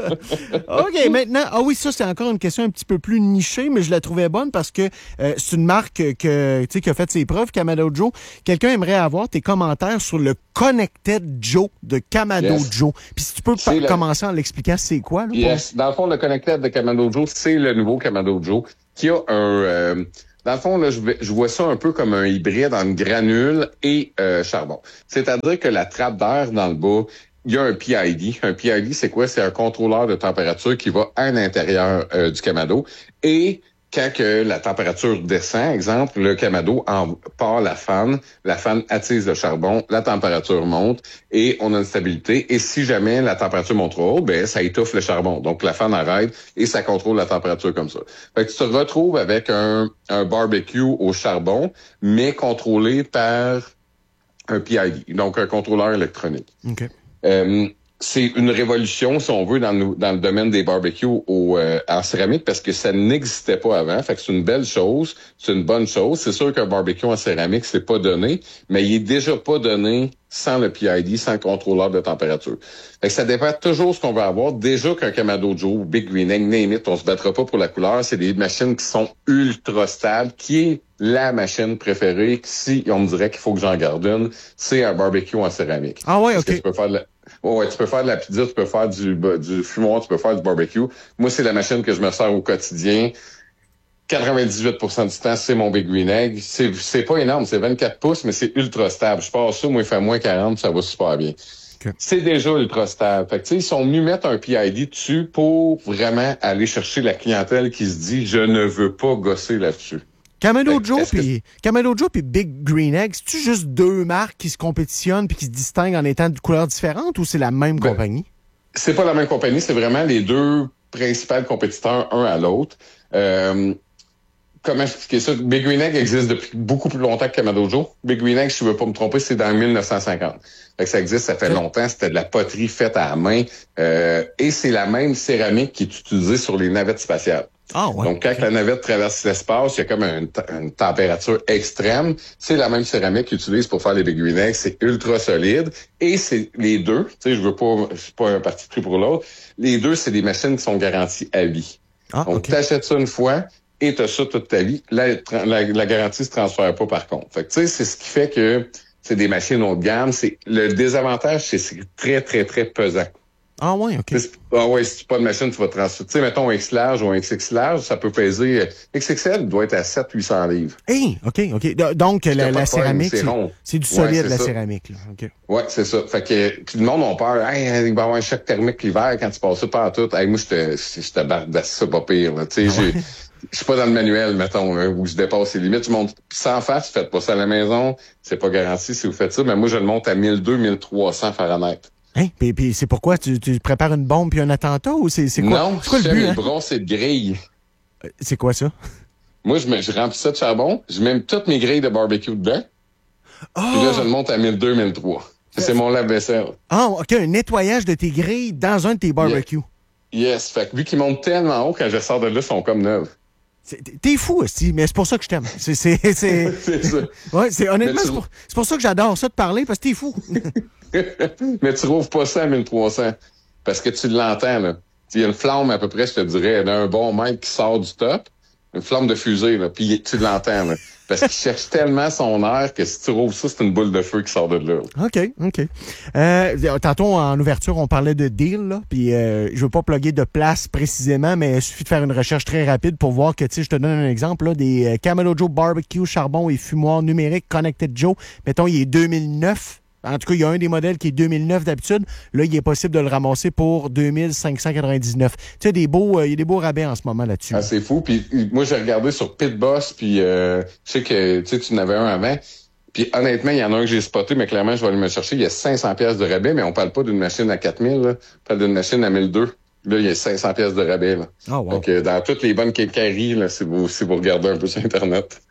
[SPEAKER 8] OK, maintenant, ah oui, ça, c'est encore une question un petit peu plus nichée, mais je la trouvais bonne parce que euh, c'est une marque que, tu sais, qui a fait ses preuves, Kamado Joe. Quelqu'un aimerait avoir tes commentaires sur le Connected Joe de Kamado yes. Joe. Puis si tu peux pa-
[SPEAKER 10] le...
[SPEAKER 8] commencer en l'expliquant, c'est quoi? Là,
[SPEAKER 10] yes. Pour... Dans le fond, le Connected de Kamado Joe, c'est le nouveau Kamado Joe qui a un... Euh, dans le fond, là, je, vais, je vois ça un peu comme un hybride en granule et euh, charbon. C'est-à-dire que la trappe d'air dans le bas, il y a un P I D. Un P I D, c'est quoi? C'est un contrôleur de température qui va à l'intérieur euh, du Kamado. Et quand que la température descend, exemple, le Kamado en part la fan, la fan attise le charbon, la température monte et on a une stabilité. Et si jamais la température monte trop haut, ben ça étouffe le charbon. Donc la fan arrête et ça contrôle la température comme ça. Fait que tu te retrouves avec un, un barbecue au charbon, mais contrôlé par un P I D, donc un contrôleur électronique.
[SPEAKER 8] OK.
[SPEAKER 10] Euh, c'est une révolution, si on veut, dans le, dans le domaine des barbecues au, euh, en céramique parce que ça n'existait pas avant. Fait que c'est une belle chose, c'est une bonne chose. C'est sûr qu'un barbecue en céramique, c'est pas donné, mais il est déjà pas donné sans le P I D, sans le contrôleur de température. Fait que ça dépend toujours ce qu'on veut avoir. Déjà qu'un Kamado Joe, Big Green Egg, name it, on se battra pas pour la couleur. C'est des machines qui sont ultra stables, qui est la machine préférée. Si on me dirait qu'il faut que j'en garde une, c'est un barbecue en céramique.
[SPEAKER 8] Ah ouais, OK.
[SPEAKER 10] Parce que tu peux faire de la... Ouais, tu peux faire de la pizza, tu peux faire du, du fumoir, tu peux faire du barbecue. Moi, c'est la machine que je me sers au quotidien. quatre-vingt-dix-huit pour cent du temps, c'est mon Big Green Egg. C'est, c'est pas énorme, c'est vingt-quatre pouces, mais c'est ultra stable. Je passe ça, moi, il fait moins quarante, ça va super bien. Okay. C'est déjà ultra stable. Fait que, tu sais, ils sont venus mettre un P I D dessus pour vraiment aller chercher la clientèle qui se dit, je ne veux pas gosser là-dessus.
[SPEAKER 8] Kamado Joe puis Kamado Joe puis Big Green Egg, c'est-tu juste deux marques qui se compétitionnent puis qui se distinguent en étant de couleurs différentes ou c'est la même ben, compagnie?
[SPEAKER 10] C'est pas la même compagnie, c'est vraiment les deux principaux compétiteurs un à l'autre. Euh, comment expliquer ça? Big Green Egg existe depuis beaucoup plus longtemps que Kamado Joe. Big Green Egg, si je ne veux pas me tromper, c'est dans mille neuf cent cinquante. Fait que ça existe, ça fait longtemps, c'était de la poterie faite à la main. Euh, et c'est la même céramique qui est utilisée sur les navettes spatiales.
[SPEAKER 8] Ah ouais,
[SPEAKER 10] Donc, quand
[SPEAKER 8] okay.
[SPEAKER 10] la navette traverse l'espace, il y a comme une, t- une température extrême. C'est la même céramique qu'ils utilisent pour faire les Big Green Eggs. C'est ultra solide. Et c'est les deux, tu sais, je veux pas, je suis pas un parti pris pour l'autre. Les deux, c'est des machines qui sont garanties à vie.
[SPEAKER 8] Ah,
[SPEAKER 10] Donc,
[SPEAKER 8] okay.
[SPEAKER 10] t'achètes ça une fois et t'as ça toute ta vie. La, la, la garantie se transfère pas par contre. Fait que, tu sais, c'est ce qui fait que c'est des machines haut de gamme. C'est, le désavantage, c'est, c'est très, très, très pesant.
[SPEAKER 8] Ah ouais, OK.
[SPEAKER 10] Ah ouais, si tu n'as pas de machine, tu vas transférer. Tu sais, mettons un X large ou un X X large, ça peut peser... X X L doit être à sept à huit cents livres.
[SPEAKER 8] Hey, OK, OK. Donc, la, la céramique, c'est, c'est du solide, ouais, c'est la
[SPEAKER 10] ça.
[SPEAKER 8] Céramique. Là. OK.
[SPEAKER 10] Ouais, c'est ça. Fait que tout le monde a peur. Hey, il va y avoir un choc thermique l'hiver quand tu passes ça par tout. Hey, moi, je te, je te barre de ça pas pire. Tu sais, j'ai... Je suis pas dans le manuel, mettons, là, où je dépasse les limites. Je monte sans face, faites pas ça à la maison. C'est pas garanti si vous faites ça. Mais moi, je le monte à mille deux cents, mille trois cents Fahrenheit.
[SPEAKER 8] Hein? Puis, puis c'est pourquoi? Tu, tu prépares une bombe puis un attentat ou c'est, c'est quoi?
[SPEAKER 10] Non,
[SPEAKER 8] c'est quoi
[SPEAKER 10] je
[SPEAKER 8] le but,
[SPEAKER 10] fais
[SPEAKER 8] hein?
[SPEAKER 10] mes brosses de grilles.
[SPEAKER 8] C'est quoi ça?
[SPEAKER 10] Moi, je, mets, je remplis ça de charbon. Je mets toutes mes grilles de barbecue dedans.
[SPEAKER 8] Oh!
[SPEAKER 10] Puis là, je le monte à mille deux cents, mille trois cents. C'est mon lave-vaisselle.
[SPEAKER 8] Ah, OK. Un nettoyage de tes grilles dans un de tes barbecues.
[SPEAKER 10] Yes. yes. Fait que vu qu'ils montent tellement haut, quand je sors de là, ils sont comme neufs.
[SPEAKER 8] C'est, t'es fou, aussi, mais c'est pour ça que je t'aime. C'est, c'est, c'est...
[SPEAKER 10] c'est ça.
[SPEAKER 8] Ouais, c'est, honnêtement, tu... c'est, pour, c'est pour ça que j'adore ça de parler, parce que t'es fou.
[SPEAKER 10] Mais tu trouves pas ça à mille trois cents. Parce que tu l'entends, là. Il y a une flamme, à peu près, je te dirais, d'un bon mètre qui sort du top. Une flamme de fusée, là. Puis tu l'entends, là. Parce qu'il cherche tellement son air que si tu rouvres ça, c'est une boule de feu qui sort de là.
[SPEAKER 8] OK, OK. Euh, tantôt, en ouverture, on parlait de deal, là. Puis euh, je veux pas plugger de place précisément, mais il suffit de faire une recherche très rapide pour voir que, tu sais, je te donne un exemple, là, des euh, Kamado Joe Barbecue, charbon et fumoir numérique Connected Joe. Mettons, il est deux mille neuf. En tout cas, il y a un des modèles qui est deux mille neuf d'habitude. Là, il est possible de le ramasser pour deux mille cinq cent quatre-vingt-dix-neuf. Tu sais, des beaux, euh, il y a des beaux rabais en ce moment là-dessus.
[SPEAKER 10] Ah, c'est fou. Puis moi, j'ai regardé sur Pitboss, puis euh, je sais que tu sais, tu en avais un avant. Puis honnêtement, il y en a un que j'ai spoté, mais clairement, je vais aller me chercher. Il y a cinq cents pièces de rabais, mais on parle pas d'une machine à quatre mille. Là. On parle d'une machine à mille deux cents. Là, il y a cinq cents pièces de rabais. Là.
[SPEAKER 8] Oh, wow.
[SPEAKER 10] Donc, euh, dans toutes les bonnes quincailleries, là, si vous, si vous regardez un peu sur Internet.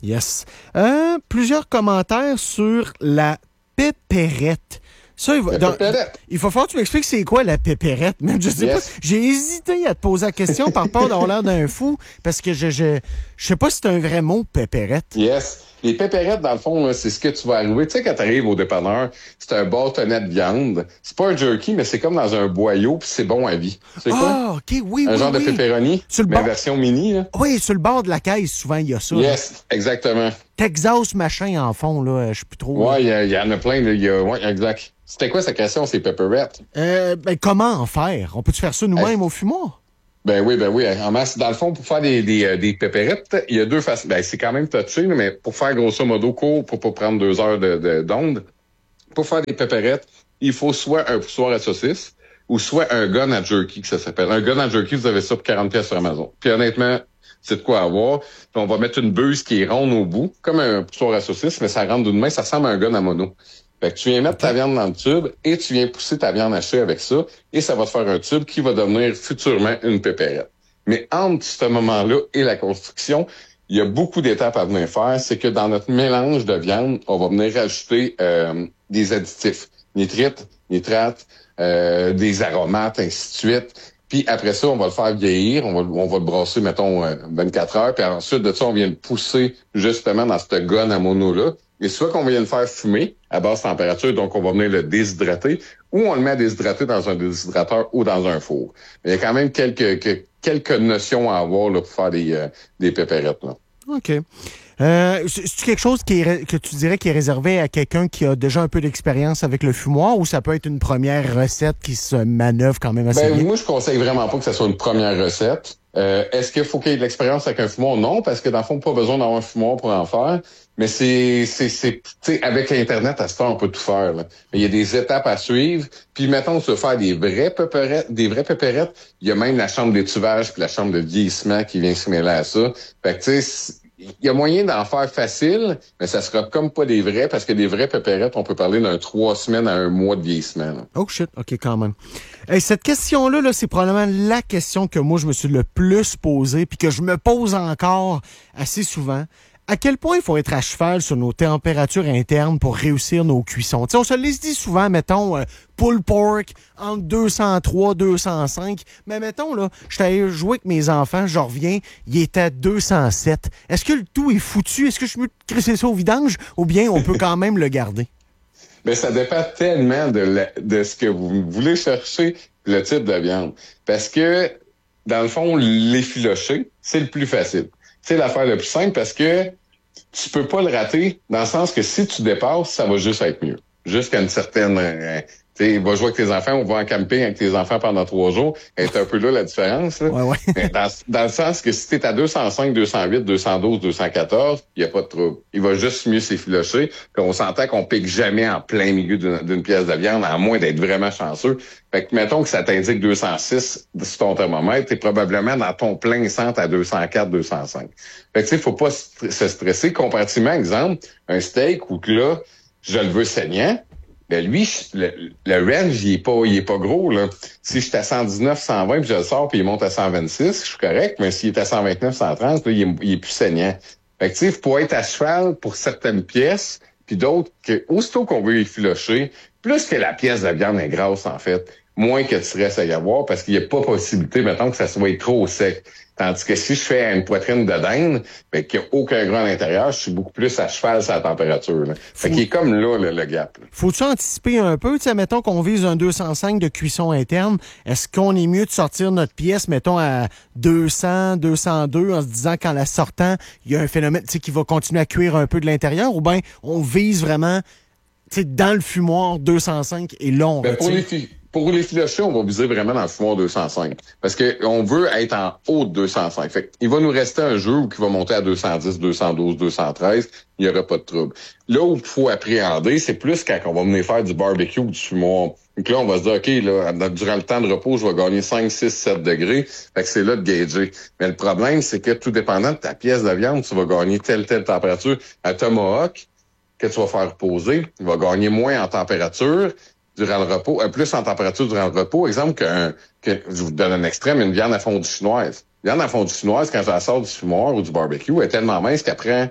[SPEAKER 8] Yes. Euh, plusieurs commentaires sur la pépérette. Ça, il va, dans, il faut falloir que tu m'expliques c'est quoi la pépérette, même. Je sais yes. pas. J'ai hésité à te poser la question par peur d'avoir l'air d'un fou, parce que je, je, je sais pas si c'est un vrai mot, pépérette.
[SPEAKER 10] Yes. Les pépérettes, dans le fond, c'est ce que tu vas arriver. Tu sais, quand tu arrives au dépanneur, c'est un bâtonnet de viande. C'est pas un jerky, mais c'est comme dans un boyau, puis c'est bon à vie. C'est
[SPEAKER 8] ah,
[SPEAKER 10] quoi?
[SPEAKER 8] Ah, OK, oui,
[SPEAKER 10] un
[SPEAKER 8] oui,
[SPEAKER 10] genre
[SPEAKER 8] oui.
[SPEAKER 10] de pepperoni, mais bord... version mini. Là.
[SPEAKER 8] Oui, sur le bord de la caisse, souvent, il y a ça.
[SPEAKER 10] Yes,
[SPEAKER 8] là.
[SPEAKER 10] exactement.
[SPEAKER 8] Texas machin en fond, là, je sais plus trop.
[SPEAKER 10] Ouais, il y, y en a plein. Là, y a, ouais, exact. C'était quoi sa question, ces pepperettes?
[SPEAKER 8] Euh, ben, comment en faire? On peut-tu faire ça nous-mêmes
[SPEAKER 10] hey.
[SPEAKER 8] au fumoir?
[SPEAKER 10] Ben oui, ben oui. En masse, dans le fond, pour faire des, des, des pépérettes, il y a deux façons. Ben, c'est quand même touché, mais pour faire grosso modo court, pour pas prendre deux heures de, de, d'onde, pour faire des pépérettes, il faut soit un poussoir à saucisse ou soit un gun à jerky, que ça s'appelle. Un gun à jerky, vous avez ça pour quarante pièces sur Amazon. Puis honnêtement, c'est de quoi avoir. Puis on va mettre une buse qui est ronde au bout, comme un poussoir à saucisse, mais ça rentre d'une main, ça ressemble à un gun à mono. Fait que tu viens mettre ta viande dans le tube et tu viens pousser ta viande hachée avec ça et ça va te faire un tube qui va devenir futurement une pépérette. Mais entre ce moment-là et la construction, il y a beaucoup d'étapes à venir faire. C'est que dans notre mélange de viande, on va venir rajouter euh, des additifs, nitrites, nitrates, euh, des aromates, ainsi de suite. Puis après ça, on va le faire vieillir, on va, on va le brasser, mettons, vingt-quatre heures. Puis ensuite de ça, on vient le pousser justement dans cette gonne à mono-là. Et soit qu'on vient le faire fumer à basse température, donc on va venir le déshydrater, ou on le met à déshydrater dans un déshydrateur ou dans un four. Mais il y a quand même quelques, quelques, quelques notions à avoir là, pour faire des, euh, des pépérettes. Là.
[SPEAKER 8] OK. Euh, c'est quelque chose qui est, que tu dirais qui est réservé à quelqu'un qui a déjà un peu d'expérience avec le fumoir, ou ça peut être une première recette qui se manœuvre quand même assez
[SPEAKER 10] ben,
[SPEAKER 8] bien?
[SPEAKER 10] Moi, je conseille vraiment pas que ça soit une première recette. Euh, est-ce qu'il faut qu'il y ait de l'expérience avec un fumoir? Non, parce que dans le fond, pas besoin d'avoir un fumoir pour en faire. Mais c'est, c'est, c'est, tu sais, avec Internet, à ce temps, on peut tout faire, là. Il y a des étapes à suivre. Puis, mettons, tu veux faire des vraies pépérettes, des vraies pépérettes. Il y a même la chambre d'étuvage puis la chambre de vieillissement qui vient se mêler à ça. Fait que, tu sais, il y a moyen d'en faire facile, mais ça sera comme pas des vrais, parce que des vraies pépérettes, on peut parler d'un trois semaines à un mois de vieillissement, là.
[SPEAKER 8] Oh shit, OK, quand même. Hey, cette question-là, là, c'est probablement la question que moi, je me suis le plus posée, puis que je me pose encore assez souvent. À quel point il faut être à cheval sur nos températures internes pour réussir nos cuissons? T'sais, on se les dit souvent, mettons, euh, pulled pork entre deux cent trois, deux cent cinq. Mais mettons, là, je suis allé jouer avec mes enfants, je reviens, il était à deux cent sept. Est-ce que le tout est foutu? Est-ce que je suis mieux de crisser ça au vidange ou bien on peut quand même le garder?
[SPEAKER 10] Ben, ça dépend tellement de, la, de ce que vous voulez chercher, le type de viande. Parce que, dans le fond, l'effiloché, c'est le plus facile. C'est l'affaire la plus simple parce que tu peux pas le rater dans le sens que si tu dépasses, ça va juste être mieux. Jusqu'à une certaine... Euh, tu sais, va jouer avec tes enfants, on va en camping avec tes enfants pendant trois jours. C'est un peu là la différence. Là.
[SPEAKER 8] Ouais, ouais.
[SPEAKER 10] dans, dans le sens que si t'es à deux cent cinq, deux cent huit, deux cent douze, deux cent quatorze, il n'y a pas de trouble. Il va juste mieux s'effilocher. Puis on s'entend qu'on pique jamais en plein milieu d'une, d'une pièce de viande, à moins d'être vraiment chanceux. Fait que mettons que ça t'indique deux cent six sur ton thermomètre, t'es probablement dans ton plein centre à deux cent quatre, deux cent cinq. Fait que tu sais, faut pas se stresser. Comparativement, exemple, un steak où que là, je le veux saignant, ben lui, le, le range, il est pas, il est pas gros, là. Si je suis à cent dix-neuf, cent vingt, puis je le sors, puis il monte à cent vingt-six, je suis correct, mais s'il est à cent vingt-neuf, cent trente, là, il est, il est plus saignant. Fait que, tu sais, faut être à cheval pour certaines pièces, puis d'autres que, aussitôt qu'on veut effilocher, plus que la pièce de viande est grasse, en fait, moins que tu restes à y avoir, parce qu'il n'y a pas possibilité, mettons, que ça soit trop sec. Tandis que si je fais une poitrine de dinde, ben, qu'il n'y a aucun gras à l'intérieur, je suis beaucoup plus à cheval sur la température, là. Fait qu'il est comme là, le, le gap, là.
[SPEAKER 8] Faut-tu anticiper un peu? Tu sais, mettons qu'on vise un deux cent cinq de cuisson interne. Est-ce qu'on est mieux de sortir notre pièce, mettons, à deux cents, deux cent deux, en se disant qu'en la sortant, il y a un phénomène, tu sais, qui va continuer à cuire un peu de l'intérieur, ou bien on vise vraiment, tu sais, dans le fumoir deux cent cinq et là, on
[SPEAKER 10] ben,
[SPEAKER 8] retire?
[SPEAKER 10] Pour les filles. Pour les filochés, on va viser vraiment dans le fumoir deux cent cinq. Parce que on veut être en haut de deux cent cinq. Fait il va nous rester un jeu qui va monter à deux cent dix, deux cent douze, deux cent treize. Il n'y aura pas de trouble. Là où il faut appréhender, c'est plus quand on va venir faire du barbecue ou du fumoir. Donc là, on va se dire, OK, là, durant le temps de repos, je vais gagner cinq, six, sept degrés. Fait que c'est là de gager. Mais le problème, c'est que tout dépendant de ta pièce de viande, tu vas gagner telle, telle température. Un tomahawk que tu vas faire reposer, il va gagner moins en température durant le repos, euh, plus en température durant le repos. Exemple, qu'un, que, je vous donne un extrême, une viande à fondue chinoise. Une viande à fondue chinoise, quand je la sors du fumoir ou du barbecue, elle est tellement mince qu'elle prend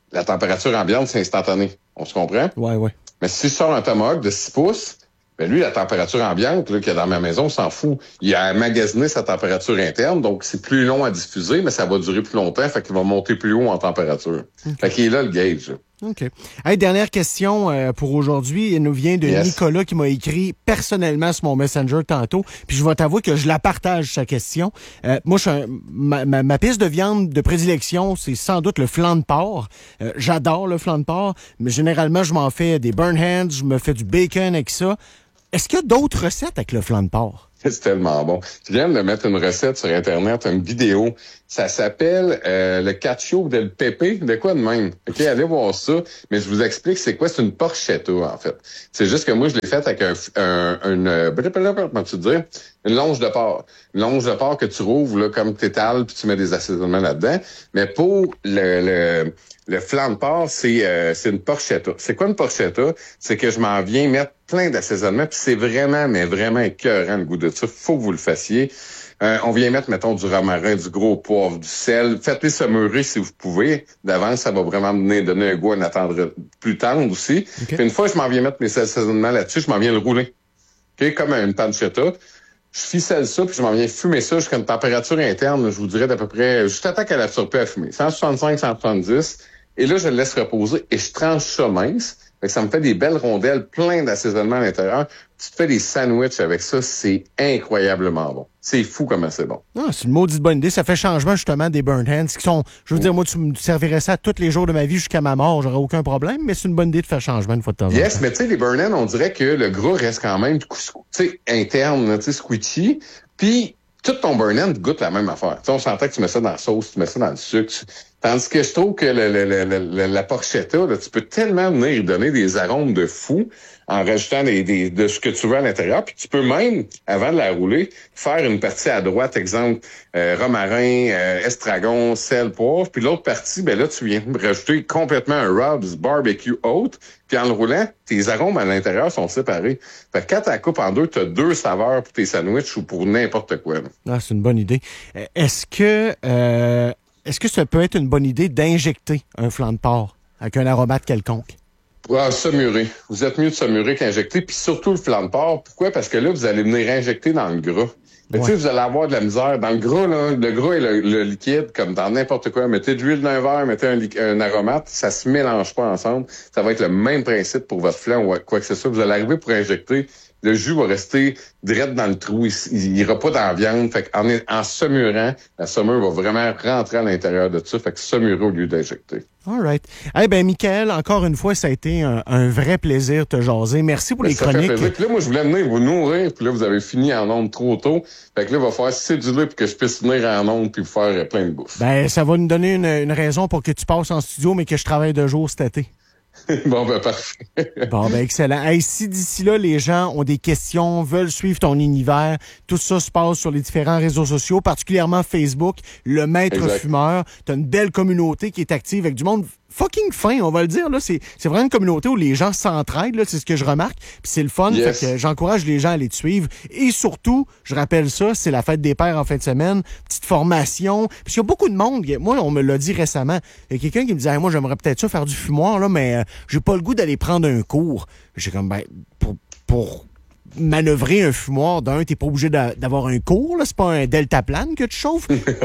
[SPEAKER 10] la température ambiante, c'est instantané. On se comprend?
[SPEAKER 8] Ouais, ouais.
[SPEAKER 10] Mais si je sors un tomahawk de six pouces, ben lui, la température ambiante là, qu'il y a dans ma maison, on s'en fout. Il a magasiné sa température interne, donc c'est plus long à diffuser, mais ça va durer plus longtemps, fait qu'il va monter plus haut en température. Okay. Fait qu'il est là, le gauge.
[SPEAKER 8] OK. Hey, dernière question euh, pour aujourd'hui. Elle nous vient de yes. Nicolas qui m'a écrit personnellement sur mon Messenger tantôt. Puis je vais t'avouer que je la partage, sa question. Euh, moi, je suis un, ma, ma, ma piste de viande de prédilection, c'est sans doute le flan de porc. Euh, j'adore le flan de porc, mais généralement, je m'en fais des burn hands, je me fais du bacon avec ça. Est-ce qu'il y a d'autres recettes avec le flan de porc?
[SPEAKER 10] C'est tellement bon. Je viens de mettre une recette sur Internet, une vidéo. Ça s'appelle euh, le cacio del pepe, de quoi de même. OK, allez voir ça. Mais je vous explique c'est quoi. C'est une porchetta, en fait. C'est juste que moi, je l'ai faite avec un, un, une, comment tu dis, une longe de porc. Une longe de porc que tu rouvres là, comme t'étales, puis tu mets des assaisonnements là-dedans. Mais pour le... le Le flan de porc, c'est euh, c'est une porchetta. C'est quoi une porchetta? C'est que je m'en viens mettre plein d'assaisonnements, puis c'est vraiment, mais vraiment écœurant le goût de ça. Faut que vous le fassiez. Euh, on vient mettre, mettons, du romarin, du gros poivre, du sel. Faites-les sameurer si vous pouvez. D'avance, ça va vraiment donner, donner un goût, un attendre plus tendre aussi. Okay. Puis une fois que je m'en viens mettre mes assaisonnements là-dessus, je m'en viens le rouler. OK? Comme une pancetta. Je ficelle ça, puis je m'en viens fumer ça jusqu'à une température interne, je vous dirais d'à peu près, juste à temps qu'elle a surpris à fumer. cent soixante-cinq, cent soixante-dix. Et là, je le laisse reposer et je tranche ça mince. Fait que ça me fait des belles rondelles, plein d'assaisonnement à l'intérieur. Tu te fais des sandwichs avec ça, c'est incroyablement bon. C'est fou comment c'est bon.
[SPEAKER 8] Ah, c'est une maudite bonne idée. Ça fait changement justement des burnt hands qui sont, je veux dire, moi, tu me servirais ça tous les jours de ma vie jusqu'à ma mort, j'aurais aucun problème, mais c'est une bonne idée de faire changement une fois de temps en temps.
[SPEAKER 10] Yes, mais tu sais, les burnt hands, on dirait que le gras reste quand même, tu sais, interne, tu sais, squishy. Puis, tout ton burn hand goûte la même affaire. T'sais, on s'entend que tu mets ça dans la sauce, tu mets ça dans le sucre. Tu... Tandis que je trouve que le, le, le, le, la porchetta, là, tu peux tellement venir y donner des arômes de fou en rajoutant des, des, de ce que tu veux à l'intérieur. Puis tu peux même, avant de la rouler, faire une partie à droite, exemple, euh, romarin, euh, estragon, sel, poivre. Puis l'autre partie, ben là, tu viens rajouter complètement un rubs barbecue haute. Puis en le roulant, tes arômes à l'intérieur sont séparés. Fait que quand tu la coupes en deux, tu as deux saveurs pour tes sandwichs ou pour n'importe quoi. Là.
[SPEAKER 8] Ah, c'est une bonne idée. Est-ce que... Euh... Est-ce que ça peut être une bonne idée d'injecter un flan de porc avec un aromate quelconque?
[SPEAKER 10] Ah, samurer. Vous êtes mieux de samurer qu'injecter, puis surtout le flan de porc. Pourquoi? Parce que là, vous allez venir injecter dans le gras. Mais ouais. Tu sais, vous allez avoir de la misère. Dans le gras, là, le gras et le, le liquide, comme dans n'importe quoi. Mettez de l'huile dans un verre, mettez un, un aromate, ça se mélange pas ensemble. Ça va être le même principe pour votre flan ou quoi que ce soit. Vous allez arriver pour injecter. Le jus va rester direct dans le trou. Il, il ira pas dans la viande. Fait qu'en en saumurant, la saumure va vraiment rentrer à l'intérieur de ça. Fait que saumurer au lieu d'injecter.
[SPEAKER 8] All right. Eh bien, Michael, encore une fois, ça a été un, un vrai plaisir de te jaser. Merci pour ben, les ça chroniques. Fait plaisir.
[SPEAKER 10] Puis là, moi, je voulais venir vous nourrir. Puis là, vous avez fini en ondes trop tôt. Fait que là, il va falloir céduler pour que je puisse venir en ondes puis vous faire plein de bouffe.
[SPEAKER 8] Ben, ça va nous donner une, une raison pour que tu passes en studio, mais que je travaille de jour cet été.
[SPEAKER 10] Bon, ben, parfait.
[SPEAKER 8] Bon, ben, excellent. Hey, si d'ici là, les gens ont des questions, veulent suivre ton univers, tout ça se passe sur les différents réseaux sociaux, particulièrement Facebook, Le Maître exact. Fumeur. T'as une belle communauté qui est active avec du monde fucking fin, on va le dire. Là, c'est, c'est vraiment une communauté où les gens s'entraident, là, c'est ce que je remarque. Puis c'est le fun, yes. Fait que j'encourage les gens à aller te suivre. Et surtout, je rappelle ça, c'est la fête des pères en fin de semaine, petite formation. Puis il y a beaucoup de monde, moi, on me l'a dit récemment, il y a quelqu'un qui me disait hey, « moi, j'aimerais peut-être ça faire du fumoir, là, mais euh, j'ai pas le goût d'aller prendre un cours. » J'ai comme, ben, pour... pour manœuvrer un fumoir, d'un, t'es pas obligé d'a- d'avoir un cours, là, c'est pas un deltaplane que tu chauffes.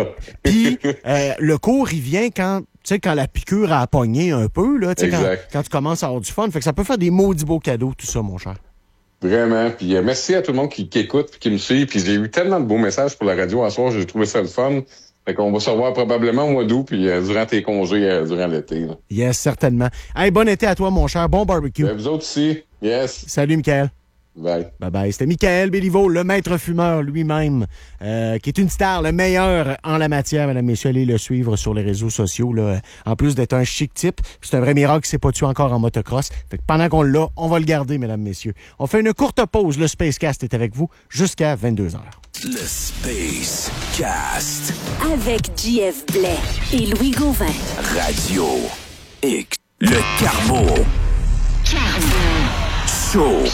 [SPEAKER 8] Puis euh, le cours, il vient quand, tu sais, quand la piqûre a pogné un peu, là, tu sais, quand, quand tu commences à avoir du fun. Fait que ça peut faire des maudits beaux cadeaux, tout ça, mon cher.
[SPEAKER 10] Vraiment. Puis euh, merci à tout le monde qui, qui écoute puis qui me suit. Puis j'ai eu tellement de beaux messages pour la radio à soir, j'ai trouvé ça le fun. Fait qu'on va se revoir probablement au mois d'août puis euh, durant tes congés, euh, durant l'été. Là.
[SPEAKER 8] Yes, certainement. Hey, bon été à toi, mon cher. Bon barbecue.
[SPEAKER 10] Ben, vous autres aussi. Yes.
[SPEAKER 8] Salut, Michael.
[SPEAKER 10] Bye.
[SPEAKER 8] Bye bye. C'était Michael Béliveau, le maître fumeur lui-même, euh, qui est une star, le meilleur en la matière, mesdames, messieurs. Allez le suivre sur les réseaux sociaux, là. En plus d'être un chic type, c'est un vrai miracle qu'il s'est pas tué encore en motocross. Fait que pendant qu'on l'a, on va le garder, mesdames, messieurs. On fait une courte pause. Le Spacecast est avec vous jusqu'à vingt-deux heures.
[SPEAKER 4] Le Space Cast.
[SPEAKER 5] Avec J F Blais et Louis Gauvin.
[SPEAKER 4] Radio X. Le Carbo.
[SPEAKER 5] Carbo.
[SPEAKER 4] Show.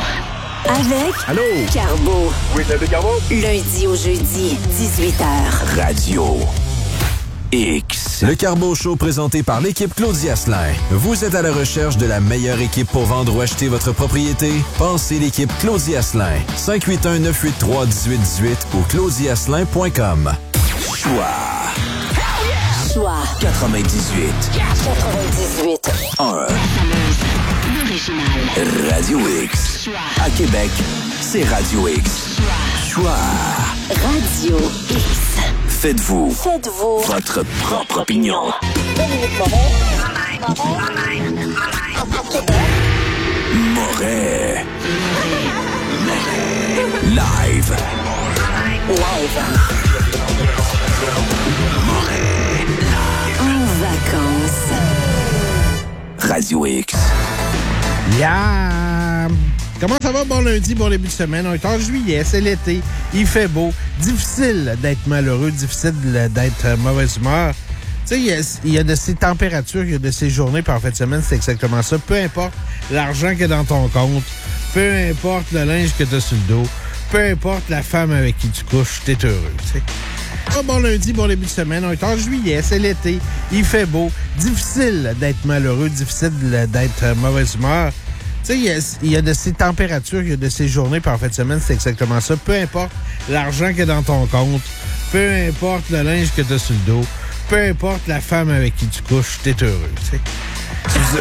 [SPEAKER 5] Avec
[SPEAKER 4] Allô?
[SPEAKER 5] Carbo.
[SPEAKER 4] Oui, c'est Carbo.
[SPEAKER 5] Lundi au jeudi, dix-huit heures.
[SPEAKER 4] Radio X.
[SPEAKER 11] Le Carbo Show présenté par l'équipe Claudia Asselin. Vous êtes à la recherche de la meilleure équipe pour vendre ou acheter votre propriété? Pensez l'équipe Claudia Asselin. cinq huit un, neuf huit trois, un huit un huit ou claudia asselin point com.
[SPEAKER 4] Choix.
[SPEAKER 5] Choix.
[SPEAKER 4] quatre-vingt-dix-huit.
[SPEAKER 5] quatre-vingt-dix-huit.
[SPEAKER 4] un.
[SPEAKER 5] L'original.
[SPEAKER 4] Radio X.
[SPEAKER 5] Choix.
[SPEAKER 4] À Québec, c'est Radio X. Choix.
[SPEAKER 5] Radio X.
[SPEAKER 4] Faites-vous.
[SPEAKER 5] Faites-vous.
[SPEAKER 4] Votre propre opinion. Moret. Live.
[SPEAKER 5] Live. En vacances.
[SPEAKER 4] Radio X.
[SPEAKER 7] Yeah! Comment ça va? Bon lundi, bon début de semaine. On est en juillet, c'est l'été, il fait beau. Difficile d'être malheureux, difficile d'être mauvaise humeur. Tu sais, il y a, il y a de ces températures, il y a de ces journées, puis en fin de semaine, c'est exactement ça. Peu importe l'argent qu'il y a dans ton compte, peu importe le linge que tu as sur le dos, peu importe la femme avec qui tu couches, t'es heureux, tu sais. Ah, bon lundi, bon début de semaine. On est en juillet, c'est l'été, il fait beau. Difficile d'être malheureux, difficile d'être mauvaise humeur. Tu sais, il y, a, il y a de ces températures, il y a de ces journées, puis en fin de semaine, c'est exactement ça. Peu importe l'argent qu'il y a dans ton compte, peu importe le linge que tu as sur le dos, peu importe la femme avec qui tu couches, t'es heureux, tu sais.